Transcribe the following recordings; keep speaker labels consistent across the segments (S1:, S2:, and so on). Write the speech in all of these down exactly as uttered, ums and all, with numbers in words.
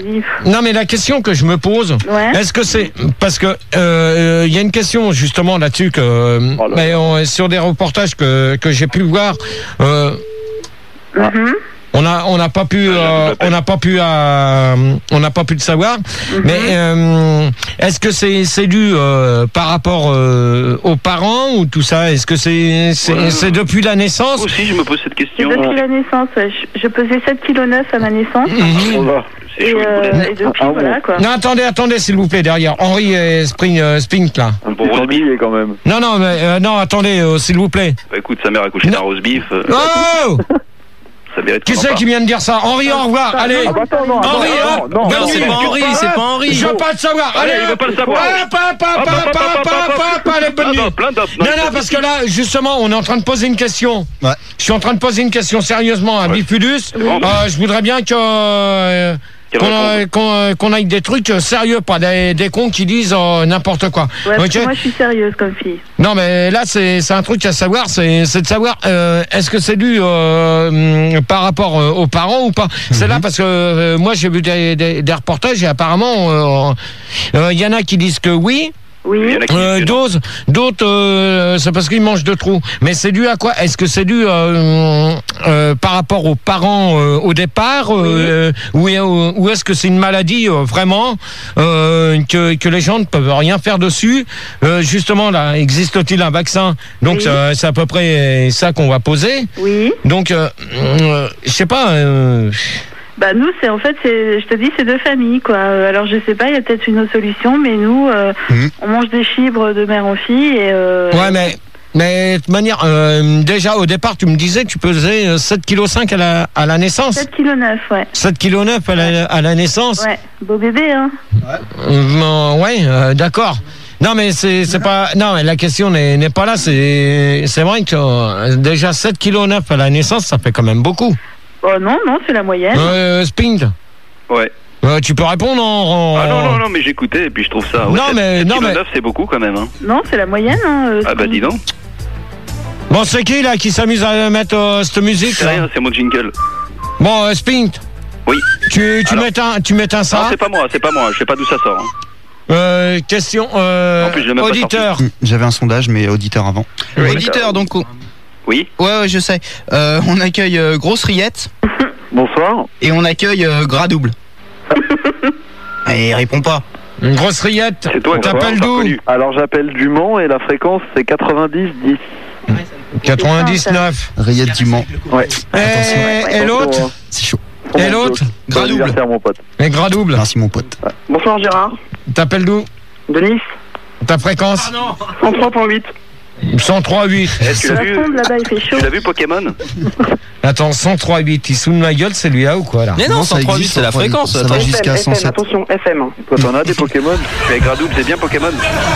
S1: dis.
S2: Non, mais la question que je me pose,
S1: ouais.
S2: est-ce que c'est parce que il euh, y a une question justement là-dessus que oh là mais on, sur des reportages que que j'ai pu voir. Euh, mm-hmm. On n'a on n'a pas pu euh, on n'a pas pu euh, on n'a pas pu le savoir. Mm-hmm. Mais euh, est-ce que c'est c'est dû euh, par rapport euh, aux parents ou tout ça? Est-ce que c'est c'est, ouais. c'est depuis la naissance?
S3: Moi aussi je me pose cette question.
S1: C'est depuis la naissance. Ouais. Je, je pesais sept virgule neuf kilos à ma naissance.
S2: Mm-hmm.
S3: Oh là, c'est chaud,
S1: et, euh, et depuis ah, voilà quoi.
S2: Non attendez attendez s'il vous plaît derrière Henri et Spring euh, Spink là.
S3: Un bon roast beef quand même.
S2: Non non mais euh, non attendez euh, s'il vous plaît.
S3: Bah écoute sa mère a couché d'un roast beef. Euh,
S2: oh
S3: Qui
S2: c'est qui vient de dire ça? Henri, au revoir. Allez.
S4: Ah bah attends, non,
S2: Henri,
S4: non, non,
S2: non,
S5: non, c'est pas Henri, c'est pas Henri.
S2: Je veux pas le savoir. Allez,
S3: il veut pas le savoir.
S2: Pas, pas, pas, pas, pas, pas, pas, les bonnes nuits. Non, non, parce que là, justement, on est en train de poser une question. Ouais. Je suis en train de poser une question sérieusement à Bifudus. Euh, je voudrais bien que euh, qu'on, euh, qu'on, euh, qu'on aille des trucs sérieux, pas des, des cons qui disent euh, n'importe quoi.
S1: Ouais, parce okay. que moi je suis sérieuse comme fille.
S2: Non mais là c'est, c'est un truc à savoir, c'est, c'est de savoir euh, est-ce que c'est dû euh, par rapport euh, aux parents ou pas. Mm-hmm. C'est là parce que euh, moi j'ai vu des, des, des reportages et apparemment il euh, euh, y en a qui disent que oui.
S1: Oui.
S2: Euh, d'autres, d'autres euh, c'est parce qu'ils mangent de trop. Mais c'est dû à quoi? Est-ce que c'est dû euh, euh, par rapport aux parents euh, au départ euh, oui. ou, ou est-ce que c'est une maladie euh, vraiment euh, que, que les gens ne peuvent rien faire dessus? euh, Justement, là, existe-t-il un vaccin? Donc, oui. euh, c'est à peu près ça qu'on va poser.
S1: Oui.
S2: Donc, euh, euh, je sais pas... Euh,
S1: Bah nous c'est en fait c'est je te dis c'est deux familles quoi. Alors je sais pas, il y a peut-être une autre solution, mais nous euh, mmh. on mange des fibres de mère en fille et euh,
S2: ouais mais mais de toute manière euh, déjà au départ tu me disais que tu pesais sept virgule cinq kilos à la à la naissance.
S1: sept virgule neuf kilos ouais.
S2: sept virgule neuf kilos à la, à la naissance.
S1: Ouais, beau bébé hein.
S2: Ouais, euh, ouais euh, d'accord. Non mais c'est c'est pas non mais la question n'est n'est pas là, c'est c'est vrai que euh, déjà sept virgule neuf kilos à la naissance, ça fait quand même beaucoup.
S1: Oh non, non, c'est la moyenne.
S2: Euh, Spink.
S3: Ouais.
S2: Euh, tu peux répondre en...
S3: Ah non, non, non, mais j'écoutais et puis je trouve ça... Ouais,
S2: non, mais... non, mais...
S3: c'est beaucoup quand même. Hein.
S1: Non, c'est la moyenne. Hein, euh,
S3: ah bah dis donc.
S2: Bon, c'est qui là qui s'amuse à mettre euh, cette musique?
S3: C'est rien, c'est mon jingle.
S2: Bon, euh, Spink.
S3: Oui.
S2: Tu, tu, mets un, tu mets un ça?
S3: Non, c'est pas moi, c'est pas moi, je sais pas d'où ça sort. Hein.
S2: Euh, question... Euh,
S3: en plus, je l'ai même
S2: auditeur.
S6: Pas J'avais un sondage, mais auditeur avant.
S5: Oui. Auditeur, donc...
S3: Oui.
S5: Ouais, ouais, je sais. Euh, on accueille euh, Grosse Riette.
S4: Bonsoir.
S5: Et on accueille euh, Gras Double. Et il répond pas.
S2: Une grosse rillette.
S3: C'est toi,
S2: t'appelles d'où?
S4: Alors j'appelle du Mans et la fréquence c'est quatre-vingt-dix dix.
S2: quatre-vingt-dix-neuf.
S6: Rillette du Mans.
S4: Ouais.
S2: Et, et l'autre?
S6: C'est chaud.
S2: Et l'autre?
S5: Gras Double.
S4: Mon pote.
S2: Et Gras Double.
S6: Merci mon pote.
S4: Ouais. Bonsoir Gérard.
S2: T'appelles d'où?
S4: De Nice.
S2: Ta fréquence?
S4: cent trois virgule huit.
S2: cent trois virgule huit.
S3: Est-ce que tu l'as vu?
S1: Là-bas, il fait chaud.
S3: Tu l'as vu Pokémon?
S2: Attends, cent trois virgule huit, il sous de ma gueule, c'est lui là ou quoi là?
S5: Mais non, cent trois virgule huit, c'est la fréquence.
S6: Ça va jusqu'à cent sept.
S4: Attention, F M.
S3: Toi, t'en as des Pokémon? Je suis avec Gras Double, c'est bien Pokémon?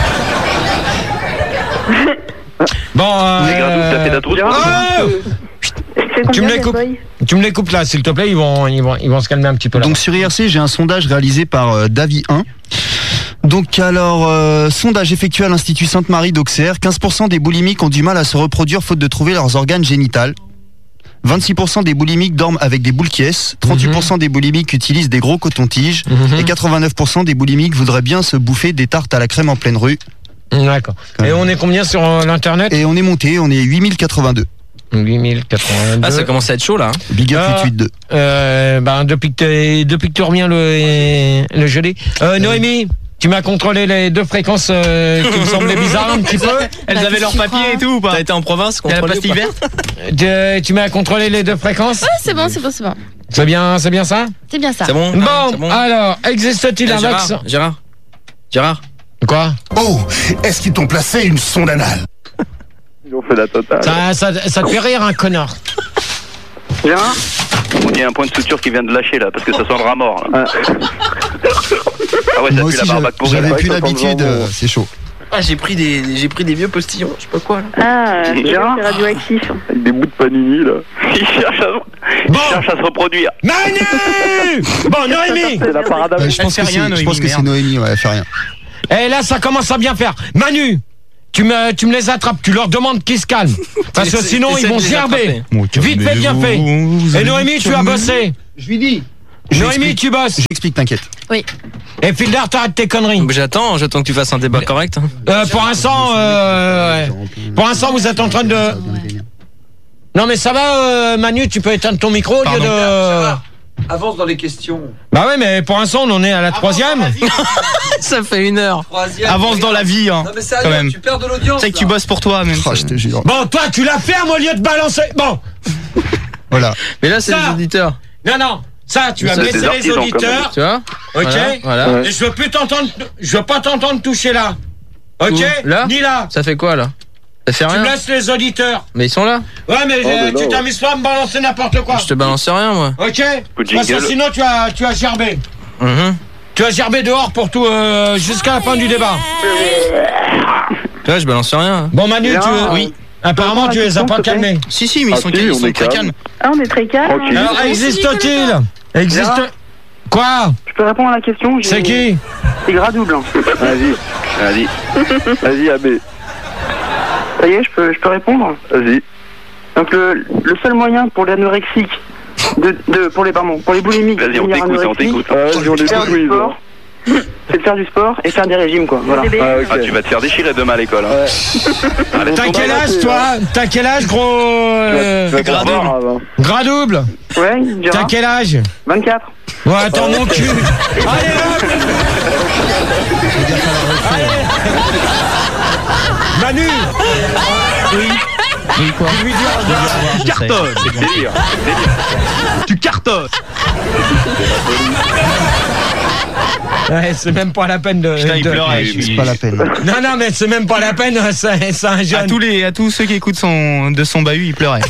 S2: Bon, euh...
S3: C'est Gras Double, t'as fait d'atros?
S2: Oh tu me les coupes, tu me les coupes là, s'il te plaît, ils vont, ils vont, ils vont se calmer un petit peu là.
S6: Donc sur I R C, j'ai un sondage réalisé par euh, Davy un. Donc alors, euh, sondage effectué à l'Institut Sainte-Marie d'Auxerre, quinze pour cent des boulimiques ont du mal à se reproduire faute de trouver leurs organes génitals. vingt-six pour cent des boulimiques dorment avec des boules quies, trente-huit pour cent mmh. des boulimiques utilisent des gros cotons-tiges mmh. et quatre-vingt-neuf pour cent des boulimiques voudraient bien se bouffer des tartes à la crème en pleine rue.
S2: D'accord. Et on est combien sur euh, l'internet?
S6: Et on est monté, on est huit mille quatre-vingt-deux.
S2: huit mille quatre-vingt-deux.
S5: Ah, ça commence à être chaud là. Hein.
S6: Big up
S2: euh,
S6: huit huit deux.
S2: Euh, ben, depuis que, depuis que tu reviens le, le jeudi. Euh, Noémie, tu m'as contrôlé les deux fréquences euh, qui me semblaient bizarres un petit peu.
S5: Elles bah, avaient leur papier et tout ou pas? T'as été en province, contrôlé la pastille verte?
S2: tu, tu m'as contrôlé les deux fréquences?
S7: Ouais, c'est bon, c'est bon, c'est bon.
S2: C'est bien, c'est bien ça?
S7: C'est bien ça.
S5: C'est bon.
S2: Bon,
S5: ah, c'est bon.
S2: Alors, existe-t-il
S5: eh,
S2: un
S5: Gérard,
S2: vaccin?
S5: Gérard Gérard
S2: Quoi?
S8: Oh, est-ce qu'ils t'ont placé une sonde anale?
S4: Ils ont fait la totale.
S2: Ça, ça, ça te fait rire, un connard.
S4: Gérard?
S3: Il y a un point de suture qui vient de lâcher là, parce que ça sent le rat mort. Là. Ah. ah ouais, ça
S6: Moi
S3: pue
S6: aussi,
S3: la barbaque pour
S6: j'avais plus l'habitude, euh, c'est chaud.
S5: Ah, j'ai pris des, j'ai pris des vieux postillons, je sais pas quoi là.
S1: Ah, Gérard, c'est radioactif.
S4: Avec des bouts de panini là.
S3: Il cherche à, il
S2: bon.
S3: cherche à se reproduire.
S2: Manu. Bon, Noémie.
S4: C'est la parade.
S6: Euh, je pense que c'est, je pense que c'est Noémie, ouais, elle fait rien.
S2: Et là, ça commence à bien faire. Manu, tu me, tu me les attrapes, tu leur demandes qu'ils se calment. Parce que sinon, ils vont gerber. Bon, vite fait, bien fait. Et Noémie, tu as bossé.
S6: Je lui dis.
S2: Noémie, tu bosses.
S6: J'explique, t'inquiète.
S7: Oui.
S2: Et Fildar, t'arrêtes tes conneries.
S9: J'attends, j'attends que tu fasses un débat correct.
S2: Euh, pour l'instant, euh, ouais. Pour l'instant, vous êtes en train de... Non mais ça va, euh, Manu, tu peux éteindre ton micro au lieu de...
S10: Avance dans les questions.
S2: Bah ouais, mais pour l'instant, on en est à la troisième.
S9: Ça fait une heure.
S10: Troisième.
S5: Avance dans la vie, hein.
S10: Non mais sérieux,
S5: quand même.
S10: tu perds de l'audience.
S5: Tu sais que tu bosses pour toi, même.
S6: Oh, je te jure.
S2: Bon, toi, tu la fermes au lieu de balancer. Bon.
S6: Voilà.
S9: Mais là, c'est
S2: Ça.
S9: les auditeurs.
S2: Non, non. Ça, tu vas
S3: Ça,
S2: baisser
S3: c'est
S2: les
S3: artisans,
S2: auditeurs.
S9: Tu vois?
S2: Ok.
S9: Voilà. voilà.
S2: Et je veux plus t'entendre. Je veux pas t'entendre toucher là. Ok.
S9: Où Là
S2: Ni là.
S9: Ça fait quoi, là? Ça fait
S2: Tu
S9: rien.
S2: laisses les auditeurs.
S9: Mais ils sont là.
S2: Ouais, mais,
S4: Oh,
S2: euh,
S4: mais non.
S2: tu t'amuses pas à me balancer n'importe quoi.
S9: Je te balance rien, moi.
S2: Ok.
S3: Coup de
S2: Parce que
S3: jingle.
S2: sinon, tu as, tu as gerbé.
S9: Mhm.
S2: Tu as gerbé dehors pour tout euh, jusqu'à la fin du débat.
S9: Tu vois, je balance rien.
S2: Bon, Manu,
S4: Bien,
S2: tu.
S4: oui.
S2: Apparemment, tu les as pas calmés.
S5: Si, si, mais ils
S4: Ah,
S5: sont,
S4: si,
S5: ils
S4: on
S5: sont
S4: est
S5: très
S4: calme.
S5: calmes.
S1: Ah, on est très calme.
S4: Tranquille.
S2: Alors, existe-t-il Existe. Quoi
S11: Je peux répondre à la question?
S2: C'est qui?
S11: C'est Gradouble.
S4: Vas-y.
S3: Vas-y.
S4: Vas-y, A B.
S11: Ça y est, je peux, je peux répondre?
S4: Vas-y.
S11: Donc le, le seul moyen pour l'anorexique, de, de, pour les pardon, pour les boulimiques,
S3: Vas-y, on
S11: de devenir
S3: t'écoute, on
S11: anorexique,
S3: t'écoute.
S4: Ah, vas-y, on
S11: c'est de faire
S4: écoute,
S11: du
S4: oui.
S11: sport, c'est de faire du sport et faire des régimes, quoi. Voilà.
S4: Ah, ok.
S3: Ah, tu vas te faire déchirer demain à l'école. Hein. Allez,
S2: T'as
S3: ton
S2: quel
S3: ballon.
S2: âge, toi? T'as quel âge, gros euh,
S4: Tu vas te faire
S3: Gradouble.
S4: grave, hein.
S2: Gradouble?
S11: Ouais,
S2: T'as
S11: Gérard.
S2: quel âge?
S11: vingt-quatre.
S2: Ouais, attends, mon cul. Allez, hop. Manu.
S5: Oui. Oui, quoi?
S2: Je lui dis au revoir.
S5: Je sais.
S3: Cartonne.
S5: C'est bon.
S3: Délire.
S5: Tu cartonnes.
S2: Ouais, c'est même pas la peine de.
S5: Putain, il
S2: de-
S5: pleurait. je
S6: C'est
S5: suis-
S6: pas la peine.
S2: Non, non, mais c'est même pas la peine. C'est c'est un
S5: À
S2: jeune.
S5: tous les, à tous ceux qui écoutent son, de son bahut, il pleurait.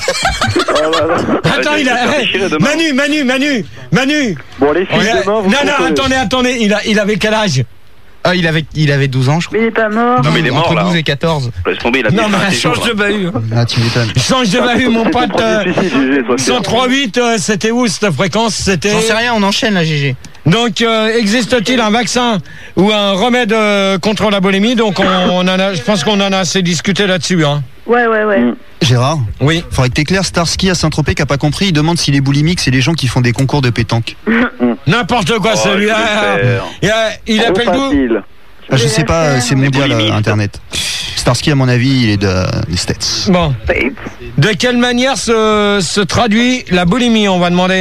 S2: Attends, il a.
S3: Ouais,
S2: hey,
S3: demain.
S2: Manu, Manu, Manu, Manu.
S4: Bon, les
S2: On
S4: filles,
S2: est-
S4: demain, vous
S2: Non, non,
S4: comprenez.
S2: attendez, attendez. Il a, il avait quel âge?
S5: Ah, il avait, il avait douze ans, je crois.
S1: Mais il est pas mort.
S3: Non, mais il est mort,
S5: Entre
S3: là.
S5: douze et quatorze.
S3: Laisse tomber, il a
S2: Non,
S3: fait
S2: mais
S3: un
S2: change
S3: séjour,
S2: de
S3: là.
S2: bahut.
S6: Ah, tu m'étonnes.
S2: Change de bahut, mon pote. euh,
S4: Si,
S2: cent trois huit, euh, c'était où cette fréquence? C'était.
S5: J'en sais rien, on enchaîne la G G.
S2: Donc, euh, existe-t-il un vaccin ou un remède euh, contre la boulimie? Donc, on, on en a, je pense qu'on en a assez discuté là-dessus. Hein.
S1: Ouais, ouais, ouais.
S6: Gérard,
S2: Oui.
S6: faudrait que t'éclaires Starsky à Saint-Tropez qui a pas compris. Il demande si les boulimiques, c'est les gens qui font des concours de pétanque.
S2: N'importe quoi,
S3: Oh,
S2: celui-là.
S3: je vais faire.
S2: Il, a- il
S4: Trop
S2: appelle d'où?
S4: facile.
S6: Ah, je sais pas, euh, c'est mondial
S3: boulimistes.
S6: euh, Internet. Starsky, à mon avis, il est de, des States.
S2: Bon. De quelle manière se, se traduit la boulimie? On va demander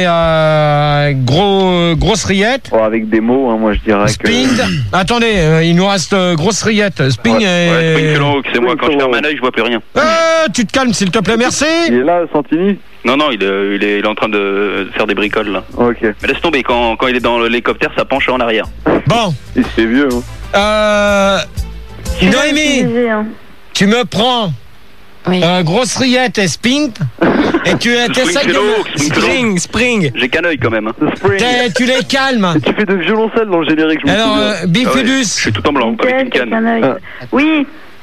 S2: à Gros, Grosse Riette.
S4: Bon, avec des mots, hein, moi je dirais que.
S2: Sping. Attendez, euh, il nous reste euh, Grosse Riette. Sping
S3: Ouais,
S2: et.
S3: ouais, Sprinkle, c'est moi. Quand je ferme
S4: Sprinkle.
S3: un œil, je vois plus rien.
S2: Euh, tu te calmes, s'il te plaît, merci.
S4: Il est là, Santini?
S3: Non, non, il est, il est, il est en train de faire des bricoles, là.
S4: Ok.
S3: Mais laisse tomber, quand, quand il est dans l'hélicoptère, ça penche en arrière.
S2: Bon.
S4: Il c'est vieux, hein.
S2: Euh.
S1: Je vais
S2: Noémie,
S1: l'utiliser, hein.
S2: tu me prends
S7: Oui.
S2: euh, Grosse Riette et Spink et tu essaies de me...
S9: Spring, spring.
S3: J'ai qu'un œil quand même. Hein.
S4: The Spring.
S2: t'es- Tu les calmes.
S4: Et tu fais de violoncelle dans le générique, je me
S2: Alors,
S4: souviens.
S2: euh, Bifidus.
S3: Ah ouais, je suis tout en blanc, avec
S1: Nickel,
S3: une canne.
S1: quelqu'un œil.
S4: Ah.
S1: Oui,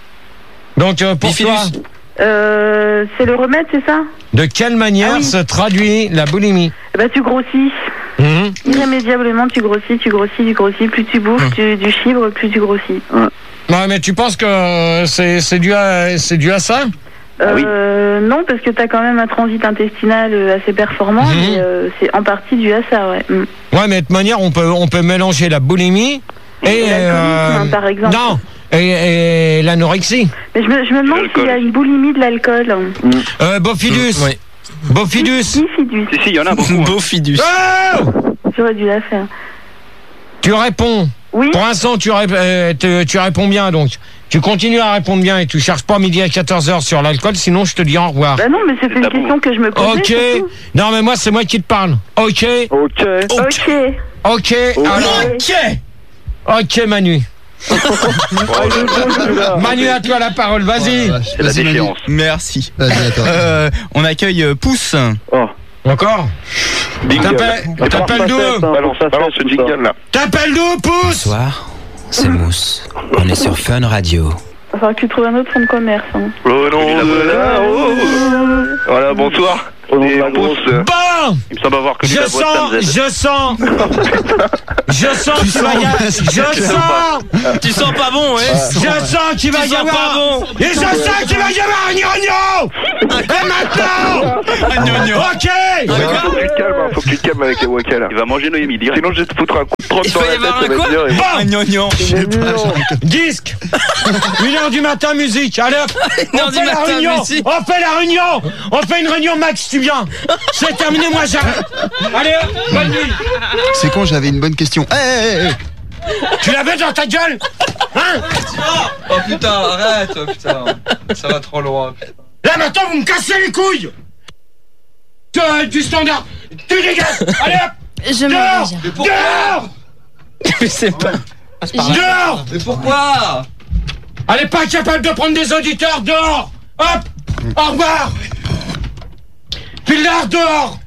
S2: Donc, euh, pour
S9: Bifidus.
S2: toi,
S1: euh, c'est le remède, c'est ça?
S2: de quelle manière
S1: Ah oui.
S2: se traduit la boulimie?
S1: Eh ben, tu grossis.
S2: Mhm.
S1: Irrémédiablement, tu grossis, tu grossis, tu grossis. Plus tu bouffes tu- du chibre, plus tu grossis.
S2: Ouais, mais tu penses que euh, c'est c'est dû, à- c'est dû à ça?
S3: Ah oui.
S1: Euh, non, parce que tu as quand même un transit intestinal euh, assez performant,
S2: Mhm.
S1: mais euh, c'est en partie dû à ça, ouais. Mm.
S2: Ouais, mais de toute manière, on peut, on peut mélanger la boulimie et...
S1: Et l'alcoolisme, par exemple.
S2: Non, et, et l'anorexie.
S1: Mais je me, je me demande
S3: L'alcool.
S1: s'il y a une boulimie de l'alcool.
S2: Euh, Bofidus.
S9: Oui.
S2: Bofidus.
S1: Bifidus,
S3: Si, si, il y en a beaucoup. hein.
S9: Beau fidus.
S2: Oh
S1: j'aurais dû la faire.
S2: Tu réponds.
S1: Oui,
S2: Pour l'instant, tu, rép- euh, te- tu réponds bien, donc. Tu continues à répondre bien et tu cherches pas midi à quatorze heures sur l'alcool, sinon je te dis au revoir.
S1: bah non, mais c'était une
S3: tabou.
S1: question que je me posais.
S2: Ok.
S1: surtout.
S2: Non, mais moi, c'est moi qui te parle. Ok.
S4: Ok.
S1: Ok.
S2: Ok. Alors,
S1: Ok.
S2: ok, Manu.
S4: Ah, il est beau, celui-là.
S2: Manu, à toi la parole, vas-y.
S3: C'est la
S6: Vas-y, Manu.
S3: déchéance.
S5: Merci.
S6: Vas-y, à toi.
S5: Euh, on accueille euh, Pouce.
S4: Oh.
S2: Encore. T'appelles t'appelles d'où?
S3: Balance, balance ce jingle là.
S2: T'appelles d'où, Pouce?
S12: Bonsoir, c'est Mousse. On est sur Fun Radio.
S1: Il va falloir que tu trouves un autre fonds de commerce. Hein.
S3: Oh non, de là, oh. Voilà, bonsoir.
S4: Au nom de
S3: Et
S4: la
S3: on pousse.
S2: Bon.
S3: Il me semble avoir connu
S2: Je
S3: la voix de
S2: sens,
S3: Sam Z.
S2: je sens, Je sens qu'il va y avoir. Je sens.
S9: Tu sens pas bon, ouais.
S2: Je sens qu'il va y avoir. Et je sens qu'il va y avoir un gnogno. Et maintenant.
S9: Un gnogno.
S2: Ok.
S4: Faut que tu te calmes, hein, faut que tu te calmes avec les Waka là.
S3: Il va manger Noémie, dis.
S4: Sinon je vais te foutre un coup de trotte
S9: Il
S4: dans
S9: va
S4: la
S9: y
S4: tête,
S9: avoir
S4: ça
S9: un
S4: va
S9: quoi
S4: être dur.
S2: Bon.
S9: Un gnognon.
S2: Disque. Une heure du matin, musique. Allez hop.
S9: Une heure
S2: On
S9: du
S2: fait la
S9: matin,
S2: réunion.
S9: musique.
S2: On fait la réunion. On fait une réunion, Max, tu viens. C'est terminé, moi j'arrête. Allez hop. Bonne nuit.
S6: C'est quand j'avais une bonne question. Eh, eh, eh.
S2: Tu l'avais dans ta gueule. Hein?
S10: Oh putain, arrête, oh, putain. Ça va trop loin.
S2: Là maintenant vous me cassez les couilles. Du, du standard. Tu dégages. Allez hop.
S7: Je
S2: Dehors.
S7: me
S2: Dehors.
S9: Mais c'est pas.
S2: Dehors.
S10: Mais pourquoi?
S2: Elle est pas capable de prendre des auditeurs. Dehors. Hop. Au revoir. Fildard dehors.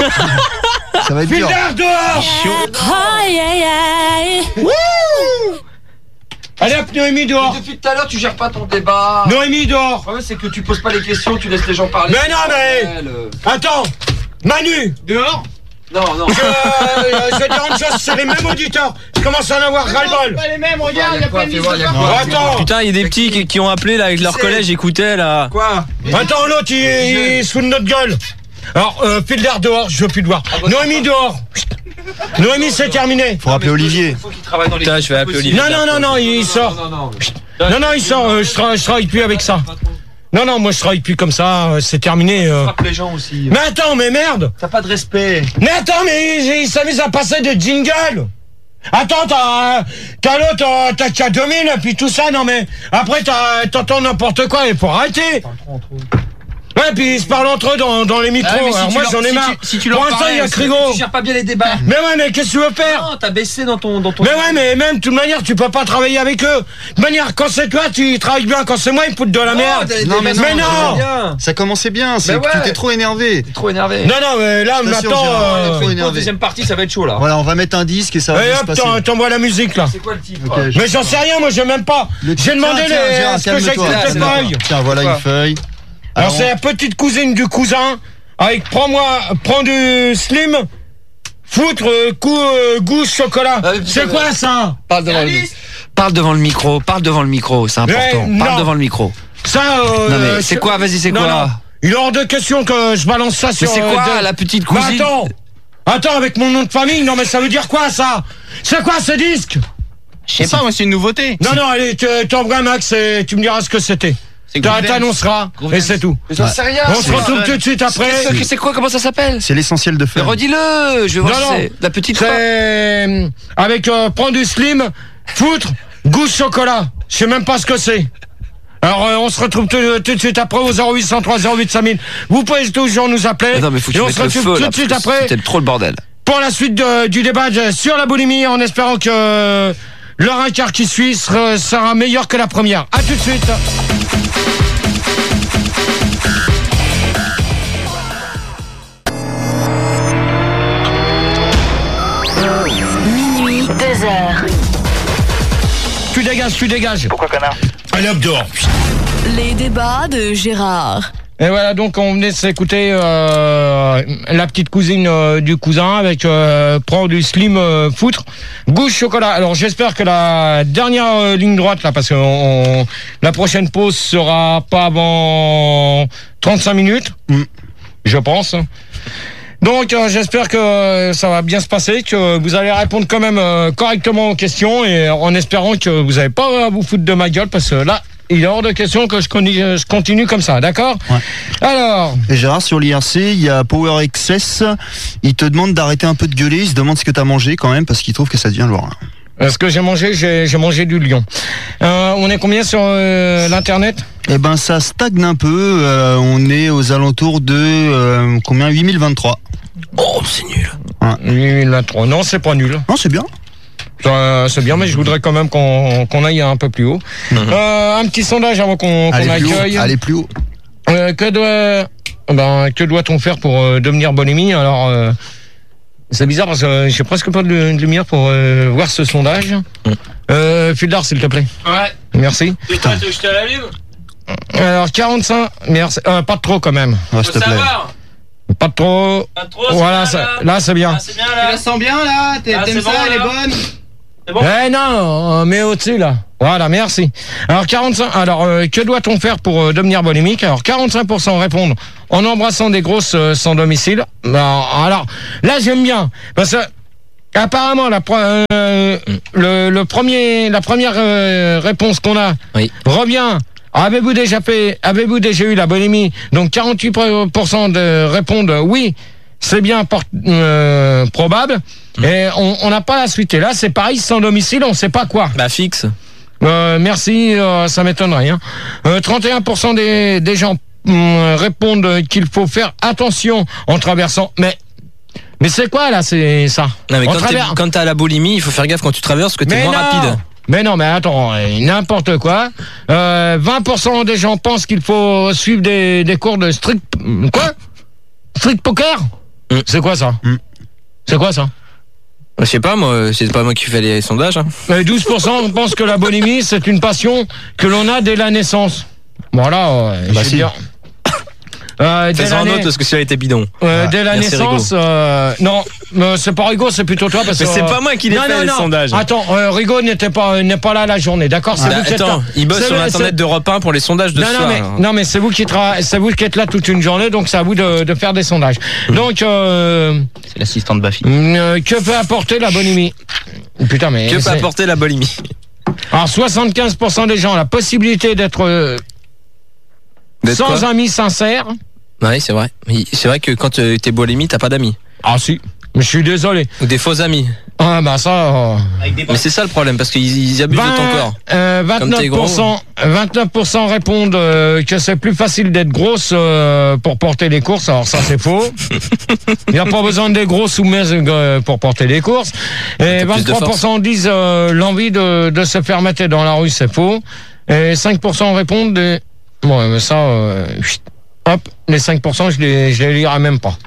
S6: Ça va être dur.
S2: Fildard dehors.
S7: Aïe aïe aïe.
S2: Wouh. Allez hop, Noémie dehors.
S10: Mais depuis tout à l'heure, tu gères pas ton débat.
S2: Noémie dehors.
S10: Le problème, c'est que tu poses pas les questions, tu laisses les gens parler.
S2: Mais non, mais.
S10: Elle, euh,
S2: Attends. Manu dehors.
S10: Non, non.
S2: Je, euh, je vais dire une chose, c'est les mêmes auditeurs. Je commence à en avoir ras-le-bol.
S7: Pas les mêmes, regarde, il y a pas de
S10: Fais voir,
S7: liste.
S10: y a quoi?
S2: Attends.
S9: Putain, il y a des petits qui, qui ont appelé là avec leur
S10: C'est-
S9: collège, écoutaient là.
S10: Quoi?
S2: Attends, l'autre, il, il se fout de notre gueule. Alors, euh, Fildard dehors, je veux plus te voir.
S10: bah,
S2: Noémie dehors. Noémie, c'est terminé.
S6: Faut rappeler Olivier.
S10: Faut qu'il travaille dans les.
S9: Putain, je vais appeler Olivier.
S2: Non, non, non, non, il sort.
S10: Non, non,
S2: Non, non, il sort. euh, je, tra- je travaille plus avec ça. Non, non, moi je travaille plus comme ça. euh, C'est terminé. euh.
S10: Frappe les gens aussi.
S2: Mais attends, mais merde.
S10: T'as pas de respect.
S2: Mais attends, mais il, il s'amuse à passer de jingle. Attends, t'as, t'as l'autre, t'as- t'as qu'à deux mille, et puis tout ça, non mais, après t'as, t'entends n'importe quoi, il faut arrêter. Ouais, puis ils se parlent entre eux dans, dans les micros,
S10: Ah, mais si
S2: alors
S10: tu
S2: moi
S10: leur-
S2: j'en ai
S10: si
S2: marre.
S10: tu- Si tu
S2: Pour
S10: leur
S2: l'instant, il y a
S10: parlais, c'est-
S2: Crigo.
S10: tu gères pas bien les débats.
S2: Mais ouais, mais qu'est-ce que tu veux faire?
S10: Non, t'as baissé dans ton, dans ton.
S2: Mais ouais, mais même, de toute manière, tu peux pas travailler avec eux. De toute manière, quand c'est toi, tu travailles bien, quand c'est moi, ils foutent de la merde.
S10: t'as-
S6: Non, mais non,
S2: mais non.
S10: Bien.
S6: Ça commençait bien, c'est
S10: Mais
S6: que
S10: ouais.
S6: tu t'es trop énervé.
S10: T'es trop énervé.
S2: Non, non, mais là,
S6: Je t'assure,
S2: maintenant,
S6: Gérard,
S2: euh,
S6: il est trop
S10: La
S6: énervé.
S10: deuxième partie, ça va être chaud là.
S6: Voilà, on va mettre un disque et ça va
S2: et
S6: bien se
S2: hop,
S6: passer.
S2: t'en- t'envoies la musique, là.
S10: C'est quoi le titre?
S6: Ok, je-
S2: Mais j'en sais rien, moi, j'ai même pas.
S6: Le
S2: J'ai demandé
S6: tiens, tiens,
S2: les,
S6: Gérard,
S2: ce que j'ai
S6: calme-toi.
S2: avec
S10: Là,
S2: les
S10: c'est
S2: feuilles.
S6: Tiens, voilà
S10: Quoi
S6: une feuille.
S2: Alors,
S6: Alors,
S2: c'est la petite cousine du cousin, avec prends-moi, prends du slim, foutre, euh, coup, euh, goût chocolat.
S10: Ah, mais
S2: C'est
S10: putain,
S2: quoi ça?
S13: Parle devant, le... Parle devant le micro, parle devant le micro, c'est important.
S2: Mais
S13: Parle
S2: non.
S13: devant le micro.
S2: Ça, euh,
S13: Non mais c'est
S2: je-
S13: quoi, vas-y, c'est
S2: non,
S13: quoi
S2: non. Il est hors de question que je balance ça
S13: Mais
S2: sur...
S13: c'est
S2: euh,
S13: quoi
S2: de-
S13: la petite
S2: Mais
S13: cousine?
S2: attends, attends, avec mon nom de famille, non mais ça veut dire quoi ça? C'est quoi ce disque?
S9: Je sais pas, moi c'est une nouveauté.
S2: Non, non, allez, tu t'envoies Max et tu me diras ce que c'était.
S9: C'est
S2: Tu
S9: Groove
S2: t'annonceras,
S9: Groove
S2: et
S9: Dance.
S2: c'est tout.
S10: Mais j'en sais rien.
S2: On se retrouve tout de suite après.
S13: C'est c'est quoi, comment ça s'appelle?
S6: c'est l'essentiel de
S13: Mais
S6: faire.
S13: redis-le, je vais voir
S2: Non,
S13: si
S2: non.
S13: c'est la petite fois.
S2: C'est euh, avec euh, prends du slim, foutre, goût chocolat. Je sais même pas ce que c'est. Alors euh, on se retrouve tout, tout de suite après au zéro huit cent trois zéro huit cinq mille. Vous pouvez toujours nous appeler.
S13: Mais non mais faut que
S2: et
S13: tu
S2: on
S13: mettes
S2: se
S13: le
S2: retrouve
S13: feu
S2: tout
S13: là,
S2: de suite
S13: parce que
S2: après
S13: c'était trop le bordel.
S2: pour la suite de- du débat de- sur la boulimie, en espérant que euh, l'heure un quart qui suit sera, sera meilleur que la première. À tout de suite.
S7: Minuit, deux heures.
S2: Tu dégages, tu dégages.
S3: Pourquoi connard?
S2: Allez hop dehors.
S7: Les débats de Gérard.
S2: Et voilà, donc on venait de s'écouter euh, la petite cousine euh, du cousin avec euh, prend du slim euh, foutre, goût chocolat. Alors j'espère que la dernière euh, ligne droite là, parce que on- on- la prochaine pause sera pas avant trente-cinq minutes,
S6: Mm.
S2: je pense. Donc euh, j'espère que euh, ça va bien se passer, que vous allez répondre quand même euh, correctement aux questions et en espérant que vous n'avez pas à vous foutre de ma gueule parce que là, il est hors de question que je continue, je continue comme ça, d'accord?
S6: Ouais.
S2: Alors,
S6: Et Gérard, sur l'I R C, il y a Power Excess. Il te demande d'arrêter un peu de gueuler. Il se demande ce que t'as mangé quand même parce qu'il trouve que ça devient lourd.
S2: euh, ce que j'ai mangé, j'ai j'ai mangé du lion. Euh, on est combien sur euh, l'internet?
S6: Eh ben, ça stagne un peu. Euh, on est aux alentours de euh, combien huit mille vingt-trois.
S13: Oh, c'est nul.
S2: huit mille vingt-trois. Non, c'est pas nul.
S6: Non, c'est bien.
S2: Ça, c'est bien, mais je voudrais quand même qu'on qu'on aille un peu plus haut. Euh, un petit sondage avant qu'on qu'on
S6: Allez plus haut.
S2: accueille.
S6: Allez plus haut.
S2: Euh, que doit, ben, que doit-on faire pour euh, devenir bonhomie? Alors, euh, c'est bizarre parce que j'ai presque pas de, de lumière pour euh, voir ce sondage. Euh, Fildard, s'il te plaît.
S9: Ouais.
S2: Merci.
S9: Putain, je te l'allume.
S2: Alors, quarante-cinq, merci. Euh, pas trop quand même.
S6: Ouais, s'il te plaît.
S9: savoir.
S2: Pas trop.
S9: Pas trop,
S2: voilà,
S9: c'est bien,
S2: ça,
S9: là.
S2: là c'est bien.
S9: Ah, c'est bien
S5: Tu
S9: là.
S5: la sens bien là? T'es-
S9: Ah,
S5: T'aimes
S9: c'est
S5: ça?
S9: bon,
S5: Elle est
S9: là.
S5: bonne?
S9: C'est bon.
S2: Eh non, mais au-dessus là. Voilà, merci. Alors quarante-cinq. Alors euh, que doit-on faire pour euh, devenir boulimique? Alors quarante-cinq pour cent répondent en embrassant des grosses euh, sans domicile. Ben, alors là j'aime bien parce que apparemment la pre- euh, le, le premier la première euh, réponse qu'on a
S9: Oui.
S2: revient. Avez-vous déjà fait, avez-vous déjà eu la boulimie? Donc quarante-huit pour cent de répondent oui, c'est bien por- euh, probable. Mmh. Et on n'a pas la suite. Et là, c'est pareil, sans domicile, on ne sait pas quoi.
S9: Bah fixe.
S2: Euh, merci, euh, ça m'étonnerait. Hein. Euh, trente et un pour cent des, des gens euh, répondent qu'il faut faire attention en traversant. Mais mais c'est quoi là, c'est ça?
S9: Non mais
S2: On
S9: quand
S2: traverse-
S9: t'es- quand t'as la boulimie, il faut faire gaffe quand tu traverses parce que t'es
S2: Mais
S9: moins
S2: non
S9: rapide.
S2: Mais non, mais attends, euh, n'importe quoi. Euh, vingt pour cent des gens pensent qu'il faut suivre des, des cours de strict... Quoi? Strict poker?
S9: Mm.
S2: C'est quoi ça?
S6: Mm.
S2: C'est quoi ça?
S9: Je sais pas moi, c'est pas moi qui fais les sondages. Hein.
S2: Euh, douze pour cent pensent que la boulimie, c'est une passion que l'on a dès la naissance. Voilà, euh,
S6: Bah
S2: je
S6: si.
S2: veux dire... Euh, dès
S9: Fais-en un
S2: l'année-
S9: autre parce que celui-là était bidon.
S2: euh,
S6: Ah,
S2: dès la
S9: merci,
S2: naissance, euh, non, euh, c'est pas Rigaud, c'est plutôt toi parce
S9: Mais
S2: que
S9: c'est pas moi qui les
S2: non,
S9: fais,
S2: non,
S9: les
S2: non.
S9: sondages.
S2: Attends, euh, Rigaud n'était pas n'est pas là la journée, d'accord? C'est
S9: Bah,
S2: vous qui êtes
S9: attends,
S2: là.
S9: il bosse
S2: C'est
S9: sur
S2: le-
S9: l'internet
S2: c'est-
S9: d'Europe un pour les sondages de
S2: non,
S9: ce
S2: non,
S9: soir.
S2: mais,
S9: alors.
S2: non, mais c'est vous qui tra- c'est vous qui êtes là toute une journée, donc c'est à vous de, de faire des sondages. Donc, euh,
S5: C'est l'assistant de Bafi.
S2: euh, que peut apporter la bonhomie? Putain, mais.
S9: Que peut
S2: c'est-
S9: apporter la boulimie?
S2: Alors, soixante-quinze pour cent des gens ont la possibilité d'être euh,
S9: D'être
S2: sans
S9: quoi
S2: amis sincères.
S9: Oui, c'est vrai. Mais C'est vrai que quand euh, t'es boulimique, t'as pas d'amis.
S2: Ah, si. Mais je suis désolé.
S9: Ou des faux amis.
S2: Ah, bah ça. euh,
S9: Mais c'est ça le problème parce qu'ils ils abusent de ton corps.
S2: Euh,
S9: Comme t'es
S2: vingt-neuf pour cent, vingt-neuf pour cent répondent euh, que c'est plus facile d'être grosse euh, pour porter les courses. Alors ça c'est faux. Il n'y a pas besoin d'être gros sous euh, pour porter les courses. Et
S9: T'as plus de
S2: vingt-trois pour cent disent euh, l'envie de, de se faire mettre dans la rue, c'est faux. Et cinq pour cent répondent des... Bon, mais ça, euh, chut, hop, les cinq pour cent je les, je les lirai même pas.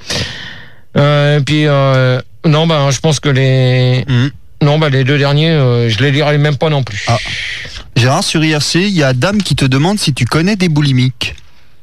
S2: Euh, puis euh, non, ben je pense que les...
S6: Mmh.
S2: Non, bah les deux derniers, euh, je les lirai même pas non plus.
S6: Ah. Gérard, sur I R C, il y a Dame qui te demande si tu connais des boulimiques.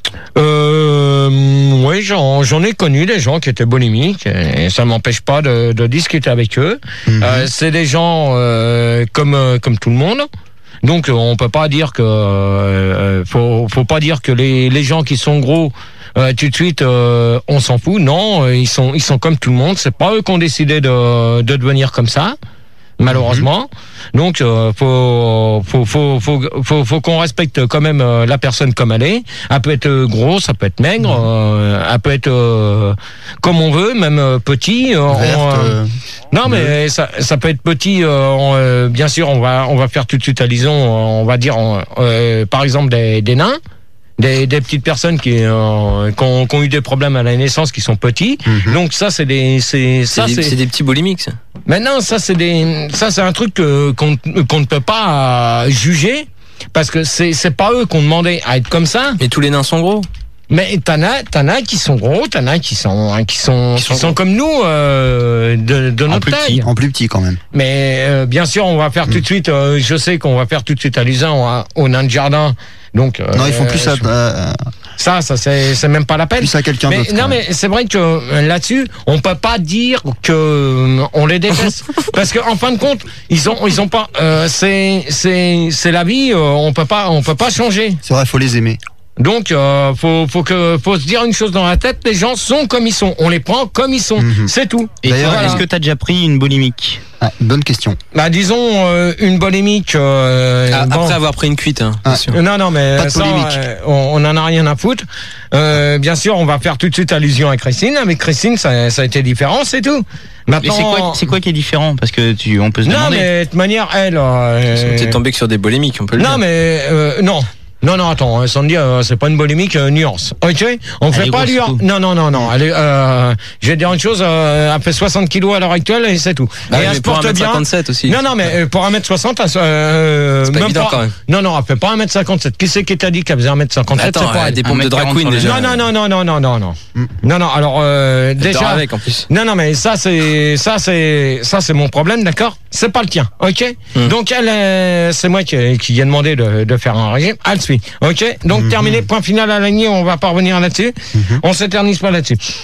S2: Euh, oui, j'en, j'en ai connu des gens qui étaient boulimiques et ça m'empêche pas de, de discuter avec eux.
S6: Mhm.
S2: Euh, c'est des gens euh, comme euh, comme tout le monde. Donc on peut pas dire que euh, faut faut pas dire que les les gens qui sont gros euh, tout de suite euh, on s'en fout. Non, euh, ils sont ils sont comme tout le monde. C'est pas eux qui ont décidé de de devenir comme ça. Malheureusement, mmh. donc euh, faut faut faut faut faut, faut qu'on respecte quand même euh, la personne comme elle est. Elle peut être grosse, ça peut être maigre, mmh. euh, elle peut être euh, comme on veut, même euh, petit. Euh,
S6: Verte,
S2: on, euh,
S6: euh,
S2: non mais ça ça peut être petit. Euh, on, euh, bien sûr, on va on va faire tout de suite allusion. On va dire on, euh, par exemple des des nains. Des, des petites personnes qui, euh, qui, ont, qui ont eu des problèmes à la naissance, qui sont petits.
S6: Mhm.
S2: Donc ça, c'est des, c'est ça,
S9: C'est des,
S2: c'est
S9: c'est des petits boulimiques, ça.
S2: Maintenant, ça c'est des, ça c'est un truc que, qu'on, qu'on ne peut pas euh, juger parce que c'est, c'est pas eux qu'on demandait à être comme ça.
S9: Mais tous les nains sont gros.
S2: Mais t'en as, t'en as qui sont gros, t'en as qui sont, qui sont, qui
S9: sont
S2: sont, comme nous euh, de, de
S6: en
S2: notre
S6: plus
S2: taille.
S6: petit, en plus petit quand même.
S2: Mais euh, bien sûr, on va faire tout de suite. Euh, je sais qu'on va faire tout de suite allusion au nain de jardin. Donc euh,
S6: Non, ils font plus ça.
S2: je-
S6: euh,
S2: ça, ça c'est, c'est même pas la peine.
S6: Plus à quelqu'un
S2: Mais
S6: d'autre.
S2: non,
S6: quand même.
S2: mais c'est vrai que euh, là-dessus, on peut pas dire que euh, on les déteste, parce que en fin de compte, ils ont, ils ont pas. Euh, c'est, c'est, c'est la vie. Euh, on peut pas, on peut pas changer.
S6: C'est vrai, faut les aimer.
S2: Donc, euh, faut, faut que, faut se dire une chose dans la tête. Les gens sont comme ils sont. On les prend comme ils sont.
S6: Mhm.
S2: C'est tout.
S5: Et
S6: D'ailleurs,
S5: toi,
S2: voilà.
S5: est-ce que t'as déjà pris une boulimique?
S6: Ah, bonne question.
S2: Bah, disons euh, une bolémique. Euh,
S9: Ah,
S2: bon.
S9: Après avoir pris une cuite, hein, bien
S6: Ah.
S9: sûr.
S2: Non, non, mais
S6: Pas de
S2: ça,
S6: polémique.
S2: euh, on, on en a rien à foutre. Euh, bien sûr, on va faire tout de suite allusion à Christine. Avec Christine, ça, ça a été différent, c'est tout.
S5: Mais
S2: Maintenant,
S5: c'est quoi, c'est quoi qui est différent? Parce que tu, on peut se
S2: non,
S5: demander.
S2: mais de toute manière, elle. Euh,
S9: T'es tombé que sur des boulimiques, on peut le
S2: non,
S9: dire.
S2: mais euh, non. Non, non, attends, hein, Sandy, euh, c'est pas une bolémique, euh, nuance. Ok? On
S5: Elle
S2: fait
S5: est
S2: pas
S5: grosse,
S2: lui.
S5: tout.
S2: Non, non, non, non. Elle est, euh, je vais te dire une chose, euh, elle fait soixante kilos à l'heure actuelle et c'est tout.
S9: Bah
S2: et
S9: oui,
S2: elle
S9: mais
S2: se
S9: pour
S2: porte
S9: un mètre
S2: bien.
S9: cinquante-sept aussi.
S2: Non, non, mais euh, pour un mètre soixante, elle, euh,
S9: C'est pas
S2: même
S9: évident,
S2: pas.
S9: quand même.
S2: Non, non, elle fait pas un mètre cinquante-sept. Qui c'est qui t'a dit qu'elle faisait un mètre cinquante-sept?
S9: Attends,
S2: C'est pas
S9: elle a
S2: elle.
S9: des pompes de drag queen déjà.
S2: Non, non, non, non, non, non, non, non. Non, non, alors, euh,
S9: Elle dort
S2: déjà.
S9: avec en plus.
S2: Non, non, mais ça, c'est, ça, c'est, ça, c'est mon problème, d'accord? C'est pas le tien, ok?
S9: Hmm.
S2: Donc, elle, euh, c'est moi qui, qui ai demandé de, de faire un régime. Elle suit, ok? Donc, terminé, point final à la ligne, on va pas revenir là-dessus. On s'éternise pas là-dessus.